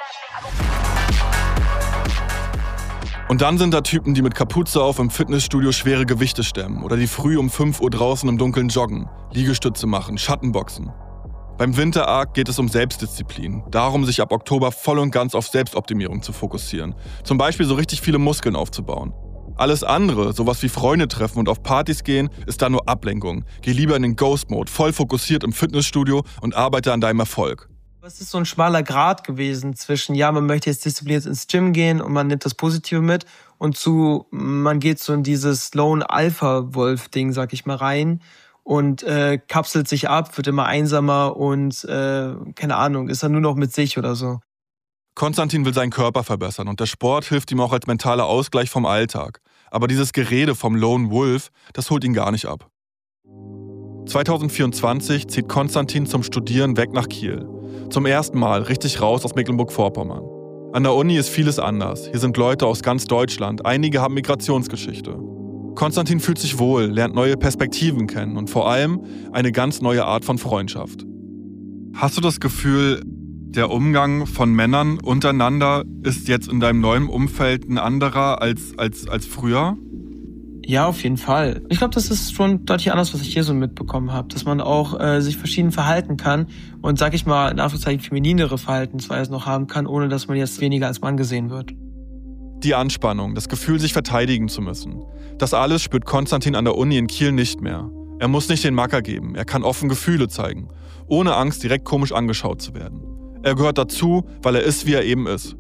[SPEAKER 16] Und dann sind da Typen, die mit Kapuze auf im Fitnessstudio schwere Gewichte stemmen oder die früh um fünf Uhr draußen im Dunkeln joggen, Liegestütze machen, Schattenboxen. Beim Winter Arc geht es um Selbstdisziplin. Darum, sich ab Oktober voll und ganz auf Selbstoptimierung zu fokussieren. Zum Beispiel so richtig viele Muskeln aufzubauen. Alles andere, sowas wie Freunde treffen und auf Partys gehen, ist da nur Ablenkung. Geh lieber in den Ghost-Mode, voll fokussiert im Fitnessstudio und arbeite an deinem Erfolg.
[SPEAKER 2] Es ist so ein schmaler Grat gewesen zwischen, ja, man möchte jetzt diszipliniert ins Gym gehen und man nimmt das Positive mit und zu, man geht so in dieses Lone Alpha Wolf Ding, sag ich mal, rein und äh, kapselt sich ab, wird immer einsamer und, äh, keine Ahnung, ist dann nur noch mit sich oder so.
[SPEAKER 16] Konstantin will seinen Körper verbessern und der Sport hilft ihm auch als mentaler Ausgleich vom Alltag. Aber dieses Gerede vom Lone Wolf, das holt ihn gar nicht ab. zwanzig vierundzwanzig zieht Konstantin zum Studieren weg nach Kiel. Zum ersten Mal richtig raus aus Mecklenburg-Vorpommern. An der Uni ist vieles anders. Hier sind Leute aus ganz Deutschland. Einige haben Migrationsgeschichte. Konstantin fühlt sich wohl, lernt neue Perspektiven kennen und vor allem eine ganz neue Art von Freundschaft. Hast du das Gefühl, der Umgang von Männern untereinander ist jetzt in deinem neuen Umfeld ein anderer als, als, als früher?
[SPEAKER 2] Ja, auf jeden Fall. Ich glaube, das ist schon deutlich anders, was ich hier so mitbekommen habe. Dass man auch äh, sich verschieden verhalten kann und, sag ich mal, in Anführungszeichen femininere Verhaltensweisen noch haben kann, ohne dass man jetzt weniger als Mann gesehen wird.
[SPEAKER 16] Die Anspannung, das Gefühl, sich verteidigen zu müssen. Das alles spürt Konstantin an der Uni in Kiel nicht mehr. Er muss nicht den Macker geben, er kann offen Gefühle zeigen, ohne Angst, direkt komisch angeschaut zu werden. Er gehört dazu, weil er ist, wie er eben ist.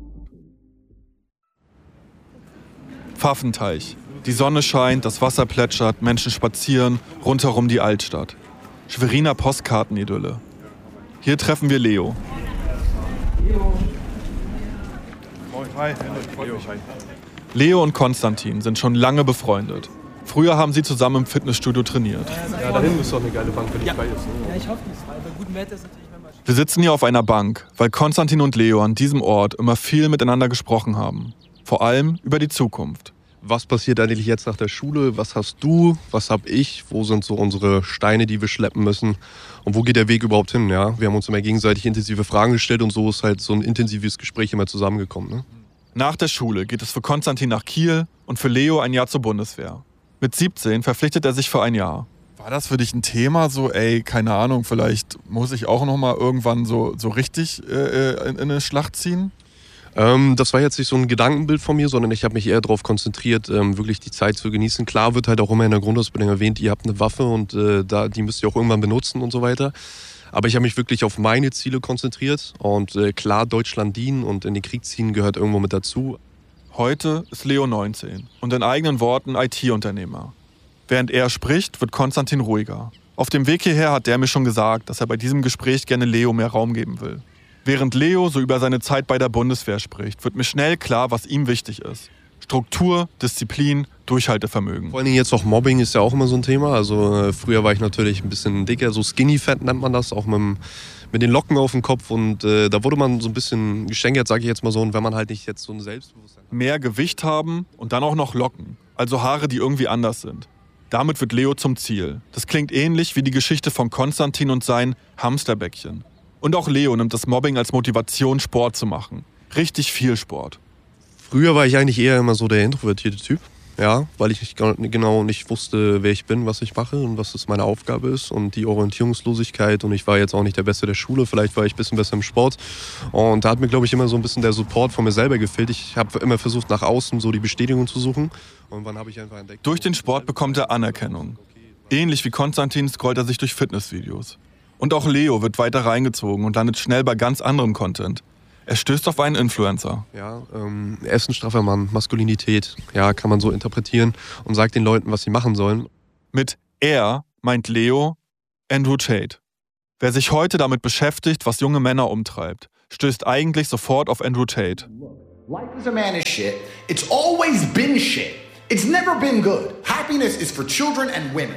[SPEAKER 16] Pfaffenteich. Die Sonne scheint, das Wasser plätschert, Menschen spazieren, rundherum die Altstadt. Schweriner Postkartenidylle. Hier treffen wir Leo. Leo und Konstantin sind schon lange befreundet. Früher haben sie zusammen im Fitnessstudio trainiert.
[SPEAKER 3] Ja, da hinten ist doch eine geile Bank, wenn ich
[SPEAKER 2] ja.
[SPEAKER 3] frei ist.
[SPEAKER 2] Ja, ich hoffe nicht, weil bei gutem Wetter ist natürlich manchmal.
[SPEAKER 16] Wir sitzen hier auf einer Bank, weil Konstantin und Leo an diesem Ort immer viel miteinander gesprochen haben. Vor allem über die Zukunft.
[SPEAKER 3] Was passiert eigentlich jetzt nach der Schule? Was hast du? Was hab ich? Wo sind so unsere Steine, die wir schleppen müssen? Und wo geht der Weg überhaupt hin? Ja? Wir haben uns immer gegenseitig intensive Fragen gestellt und so ist halt so ein intensives Gespräch immer zusammengekommen. Ne?
[SPEAKER 16] Nach der Schule geht es für Konstantin nach Kiel und für Leo ein Jahr zur Bundeswehr. Mit siebzehn verpflichtet er sich für ein Jahr. War das für dich ein Thema, so, ey, keine Ahnung, vielleicht muss ich auch noch mal irgendwann so, so richtig äh, in, in eine Schlacht ziehen?
[SPEAKER 3] Ähm, das war jetzt nicht so ein Gedankenbild von mir, sondern ich habe mich eher darauf konzentriert, ähm, wirklich die Zeit zu genießen. Klar wird halt auch immer in der Grundausbildung erwähnt, ihr habt eine Waffe und äh, da, die müsst ihr auch irgendwann benutzen und so weiter. Aber ich habe mich wirklich auf meine Ziele konzentriert und äh, klar, Deutschland dienen und in den Krieg ziehen gehört irgendwo mit dazu.
[SPEAKER 16] Heute ist Leo neunzehn und in eigenen Worten I T-Unternehmer. Während er spricht, wird Konstantin ruhiger. Auf dem Weg hierher hat der mir schon gesagt, dass er bei diesem Gespräch gerne Leo mehr Raum geben will. Während Leo so über seine Zeit bei der Bundeswehr spricht, wird mir schnell klar, was ihm wichtig ist. Struktur, Disziplin, Durchhaltevermögen.
[SPEAKER 3] Vor allen Dingen jetzt auch Mobbing ist ja auch immer so ein Thema. Also äh, früher war ich natürlich ein bisschen dicker, so Skinny Fat nennt man das, auch mit, dem, mit den Locken auf dem Kopf. Und äh, da wurde man so ein bisschen gestängert, sage ich jetzt mal so. Und wenn man halt nicht jetzt so ein Selbstbewusstsein hat.
[SPEAKER 16] Mehr Gewicht haben und dann auch noch Locken. Also Haare, die irgendwie anders sind. Damit wird Leo zum Ziel. Das klingt ähnlich wie die Geschichte von Konstantin und sein Hamsterbäckchen. Und auch Leo nimmt das Mobbing als Motivation, Sport zu machen. Richtig viel Sport.
[SPEAKER 3] Früher war ich eigentlich eher immer so der introvertierte Typ. Ja, weil ich nicht genau nicht wusste, wer ich bin, was ich mache und was es meine Aufgabe ist und die Orientierungslosigkeit. Und ich war jetzt auch nicht der Beste der Schule, vielleicht war ich ein bisschen besser im Sport. Und da hat mir, glaube ich, immer so ein bisschen der Support von mir selber gefehlt. Ich habe immer versucht, nach außen so die Bestätigung zu suchen. Und wann habe ich einfach entdeckt...
[SPEAKER 16] Durch den Sport bekommt er Anerkennung. Ähnlich wie Konstantin scrollt er sich durch Fitnessvideos. Und auch Leo wird weiter reingezogen und landet schnell bei ganz anderem Content. Er stößt auf einen Influencer.
[SPEAKER 3] Ja, ähm, er ist ein straffer Mann, Maskulinität, ja, kann man so interpretieren und sagt den Leuten, was sie machen sollen.
[SPEAKER 16] Mit er meint Leo Andrew Tate. Wer sich heute damit beschäftigt, was junge Männer umtreibt, stößt eigentlich sofort auf Andrew Tate.
[SPEAKER 9] Life as a man is shit. It's always been shit. It's never been good. Happiness is for children and women.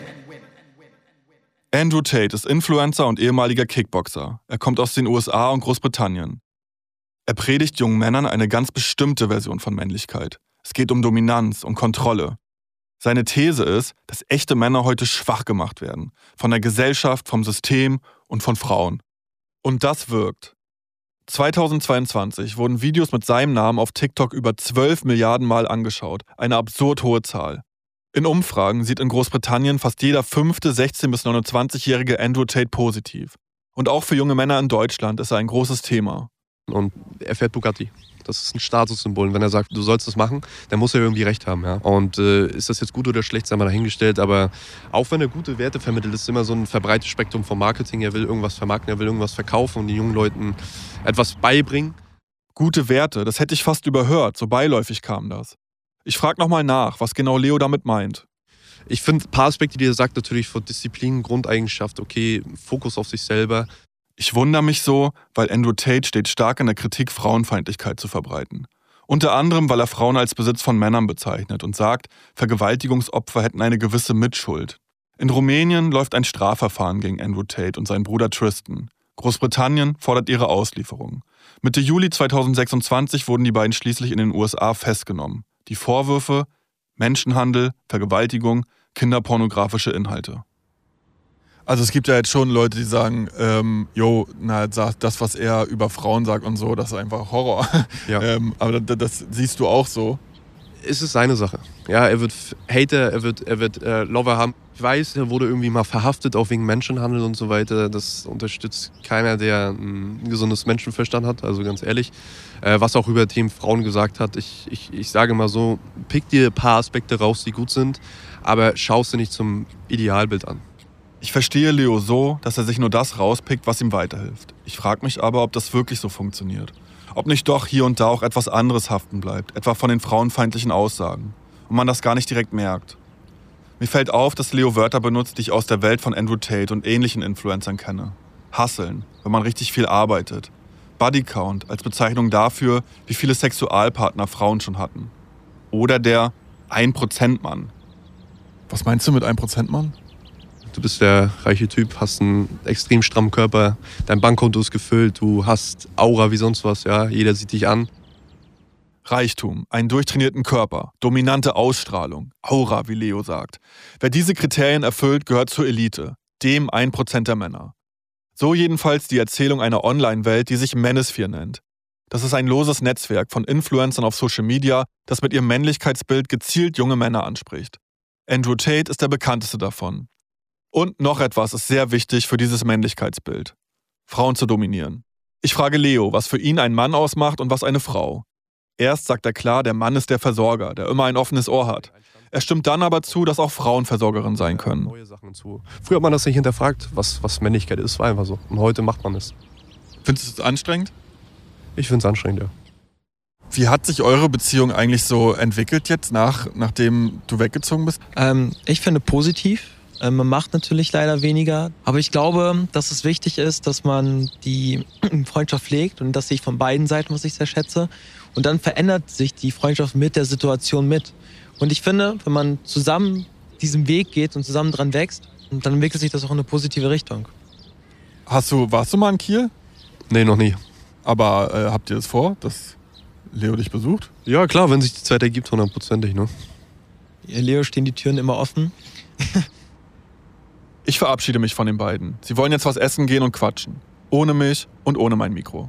[SPEAKER 16] Andrew Tate ist Influencer und ehemaliger Kickboxer. Er kommt aus den U S A und Großbritannien. Er predigt jungen Männern eine ganz bestimmte Version von Männlichkeit. Es geht um Dominanz und Kontrolle. Seine These ist, dass echte Männer heute schwach gemacht werden. Von der Gesellschaft, vom System und von Frauen. Und das wirkt. zweitausendzweiundzwanzig wurden Videos mit seinem Namen auf TikTok über zwölf Milliarden Mal angeschaut. Eine absurd hohe Zahl. In Umfragen sieht in Großbritannien fast jeder fünfte sechzehn- bis neunundzwanzigjährige Andrew Tate positiv. Und auch für junge Männer in Deutschland ist er ein großes Thema.
[SPEAKER 3] Und er fährt Bugatti. Das ist ein Statussymbol. Und wenn er sagt, du sollst das machen, dann muss er irgendwie recht haben. Ja? Und äh, ist das jetzt gut oder schlecht, sei mal dahingestellt. Aber auch wenn er gute Werte vermittelt, ist immer so ein verbreitetes Spektrum vom Marketing. Er will irgendwas vermarkten, er will irgendwas verkaufen und den jungen Leuten etwas beibringen.
[SPEAKER 16] Gute Werte, das hätte ich fast überhört. So beiläufig kam das. Ich frage nochmal nach, was genau Leo damit meint.
[SPEAKER 3] Ich finde ein paar Aspekte, die er sagt, natürlich vor Disziplin, Grundeigenschaft, okay, Fokus auf sich selber.
[SPEAKER 16] Ich wundere mich so, weil Andrew Tate steht stark in der Kritik, Frauenfeindlichkeit zu verbreiten. Unter anderem, weil er Frauen als Besitz von Männern bezeichnet und sagt, Vergewaltigungsopfer hätten eine gewisse Mitschuld. In Rumänien läuft ein Strafverfahren gegen Andrew Tate und seinen Bruder Tristan. Großbritannien fordert ihre Auslieferung. Mitte Juli zweitausendsechsundzwanzig wurden die beiden schließlich in den U S A festgenommen. Die Vorwürfe: Menschenhandel, Vergewaltigung, kinderpornografische Inhalte. Also es gibt ja jetzt schon Leute, die sagen, ähm, jo, na, das, was er über Frauen sagt und so, das ist einfach Horror.
[SPEAKER 3] Ja.
[SPEAKER 16] ähm, aber das, das siehst du auch so.
[SPEAKER 3] Es ist seine Sache. Ja, er wird Hater, er wird, er wird äh, Lover haben. Ich weiß, er wurde irgendwie mal verhaftet, auch wegen Menschenhandel und so weiter. Das unterstützt keiner, der ein gesundes Menschenverstand hat, also ganz ehrlich. Äh, was auch über Themen Frauen gesagt hat. Ich, ich, ich sage mal so, pick dir ein paar Aspekte raus, die gut sind, aber schau sie nicht zum Idealbild an.
[SPEAKER 16] Ich verstehe Leo so, dass er sich nur das rauspickt, was ihm weiterhilft. Ich frage mich aber, ob das wirklich so funktioniert. Ob nicht doch hier und da auch etwas anderes haften bleibt, etwa von den frauenfeindlichen Aussagen. Und man das gar nicht direkt merkt. Mir fällt auf, dass Leo Wörter benutzt, die ich aus der Welt von Andrew Tate und ähnlichen Influencern kenne. Hustlen, wenn man richtig viel arbeitet. Bodycount als Bezeichnung dafür, wie viele Sexualpartner Frauen schon hatten. Oder der ein Prozent Mann. Was meinst du mit ein Prozent Mann?
[SPEAKER 3] Du bist der reiche Typ, hast einen extrem strammen Körper, dein Bankkonto ist gefüllt, du hast Aura wie sonst was, ja, jeder sieht dich an.
[SPEAKER 16] Reichtum, einen durchtrainierten Körper, dominante Ausstrahlung, Aura, wie Leo sagt. Wer diese Kriterien erfüllt, gehört zur Elite, dem ein Prozent der Männer. So jedenfalls die Erzählung einer Online-Welt, die sich Manosphere nennt. Das ist ein loses Netzwerk von Influencern auf Social Media, das mit ihrem Männlichkeitsbild gezielt junge Männer anspricht. Andrew Tate ist der bekannteste davon. Und noch etwas ist sehr wichtig für dieses Männlichkeitsbild: Frauen zu dominieren. Ich frage Leo, was für ihn ein Mann ausmacht und was eine Frau. Erst sagt er klar, der Mann ist der Versorger, der immer ein offenes Ohr hat. Er stimmt dann aber zu, dass auch Frauen Versorgerin sein können.
[SPEAKER 3] Früher hat man das nicht hinterfragt, was, was Männlichkeit ist, war einfach so. Und heute macht man es.
[SPEAKER 16] Findest du es anstrengend?
[SPEAKER 3] Ich finde es anstrengend, ja.
[SPEAKER 16] Wie hat sich eure Beziehung eigentlich so entwickelt jetzt, nach, nachdem du weggezogen bist?
[SPEAKER 2] Ähm, ich finde positiv. Man macht natürlich leider weniger, aber ich glaube, dass es wichtig ist, dass man die Freundschaft pflegt und das sehe ich von beiden Seiten, was ich sehr schätze. Und dann verändert sich die Freundschaft mit der Situation mit. Und ich finde, wenn man zusammen diesen Weg geht und zusammen dran wächst, dann entwickelt sich das auch in eine positive Richtung.
[SPEAKER 16] Hast du, warst du mal in Kiel?
[SPEAKER 3] Nee, noch nie.
[SPEAKER 16] Aber äh, habt ihr es vor, dass Leo dich besucht?
[SPEAKER 3] Ja, klar, wenn sich die Zeit ergibt, hundertprozentig, ne?
[SPEAKER 2] Ja, Leo, stehen die Türen immer offen?
[SPEAKER 16] Ich verabschiede mich von den beiden. Sie wollen jetzt was essen gehen und quatschen. Ohne mich und ohne mein Mikro.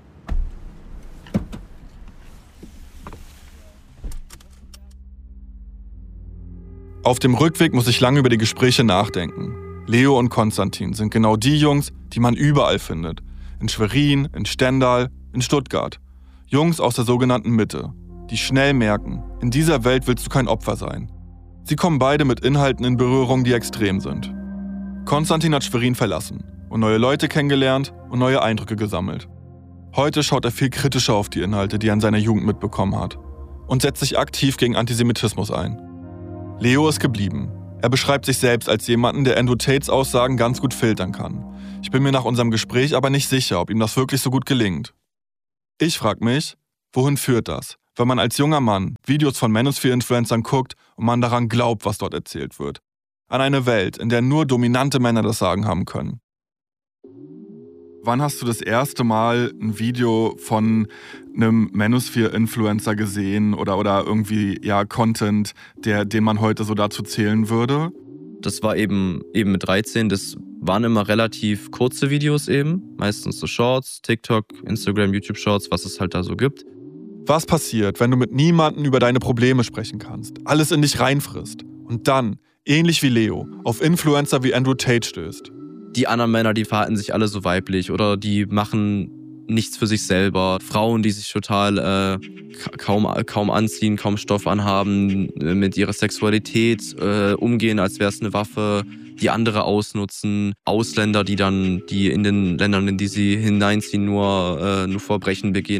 [SPEAKER 16] Auf dem Rückweg muss ich lange über die Gespräche nachdenken. Leo und Konstantin sind genau die Jungs, die man überall findet. In Schwerin, in Stendal, in Stuttgart. Jungs aus der sogenannten Mitte, die schnell merken, in dieser Welt willst du kein Opfer sein. Sie kommen beide mit Inhalten in Berührung, die extrem sind. Konstantin hat Schwerin verlassen und neue Leute kennengelernt und neue Eindrücke gesammelt. Heute schaut er viel kritischer auf die Inhalte, die er in seiner Jugend mitbekommen hat und setzt sich aktiv gegen Antisemitismus ein. Leo ist geblieben. Er beschreibt sich selbst als jemanden, der Andrew Tates Aussagen ganz gut filtern kann. Ich bin mir nach unserem Gespräch aber nicht sicher, ob ihm das wirklich so gut gelingt. Ich frage mich, wohin führt das, wenn man als junger Mann Videos von Manosphere-Influencern guckt und man daran glaubt, was dort erzählt wird? An eine Welt, in der nur dominante Männer das Sagen haben können. Wann hast du das erste Mal ein Video von einem Manosphere-Influencer gesehen oder, oder irgendwie ja Content, der, den man heute so dazu zählen würde?
[SPEAKER 27] Das war eben, eben mit dreizehn, das waren immer relativ kurze Videos eben, meistens so Shorts, TikTok, Instagram, YouTube-Shorts, was es halt da so gibt.
[SPEAKER 16] Was passiert, wenn du mit niemandem über deine Probleme sprechen kannst, alles in dich reinfrisst und dann, ähnlich wie Leo, auf Influencer wie Andrew Tate stößt?
[SPEAKER 27] Die anderen Männer, die verhalten sich alle so weiblich oder die machen nichts für sich selber. Frauen, die sich total äh, kaum, kaum anziehen, kaum Stoff anhaben, mit ihrer Sexualität äh, umgehen, als wäre es eine Waffe, die andere ausnutzen. Ausländer, die dann, die in den Ländern, in die sie hineinziehen, nur, äh, nur Verbrechen begehen.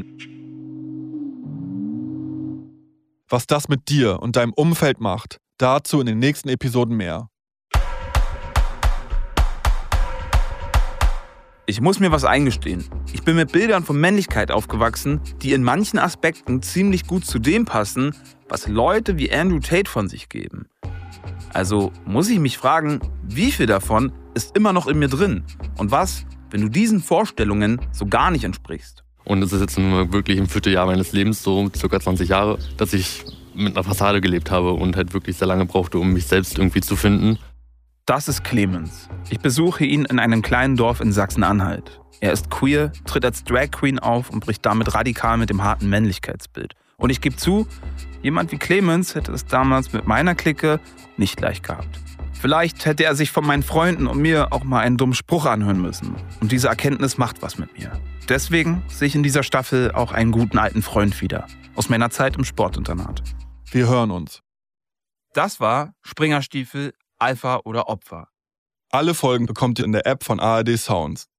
[SPEAKER 16] Was das mit dir und deinem Umfeld macht, dazu in den nächsten Episoden mehr.
[SPEAKER 17] Ich muss mir was eingestehen. Ich bin mit Bildern von Männlichkeit aufgewachsen, die in manchen Aspekten ziemlich gut zu dem passen, was Leute wie Andrew Tate von sich geben. Also muss ich mich fragen, wie viel davon ist immer noch in mir drin? Und was, wenn du diesen Vorstellungen so gar nicht entsprichst?
[SPEAKER 24] Und es ist jetzt wirklich im vierten Jahr meines Lebens, so circa zwanzig Jahre, dass ich mit einer Fassade gelebt habe und halt wirklich sehr lange brauchte, um mich selbst irgendwie zu finden.
[SPEAKER 17] Das ist Clemens. Ich besuche ihn in einem kleinen Dorf in Sachsen-Anhalt. Er ist queer, tritt als Drag Queen auf und bricht damit radikal mit dem harten Männlichkeitsbild. Und ich gebe zu, jemand wie Clemens hätte es damals mit meiner Clique nicht leicht gehabt. Vielleicht hätte er sich von meinen Freunden und mir auch mal einen dummen Spruch anhören müssen. Und diese Erkenntnis macht was mit mir. Deswegen sehe ich in dieser Staffel auch einen guten alten Freund wieder. Aus meiner Zeit im Sportinternat.
[SPEAKER 16] Wir hören uns.
[SPEAKER 17] Das war Springerstiefel, Alpha oder Opfer.
[SPEAKER 16] Alle Folgen bekommt ihr in der App von A R D Sounds.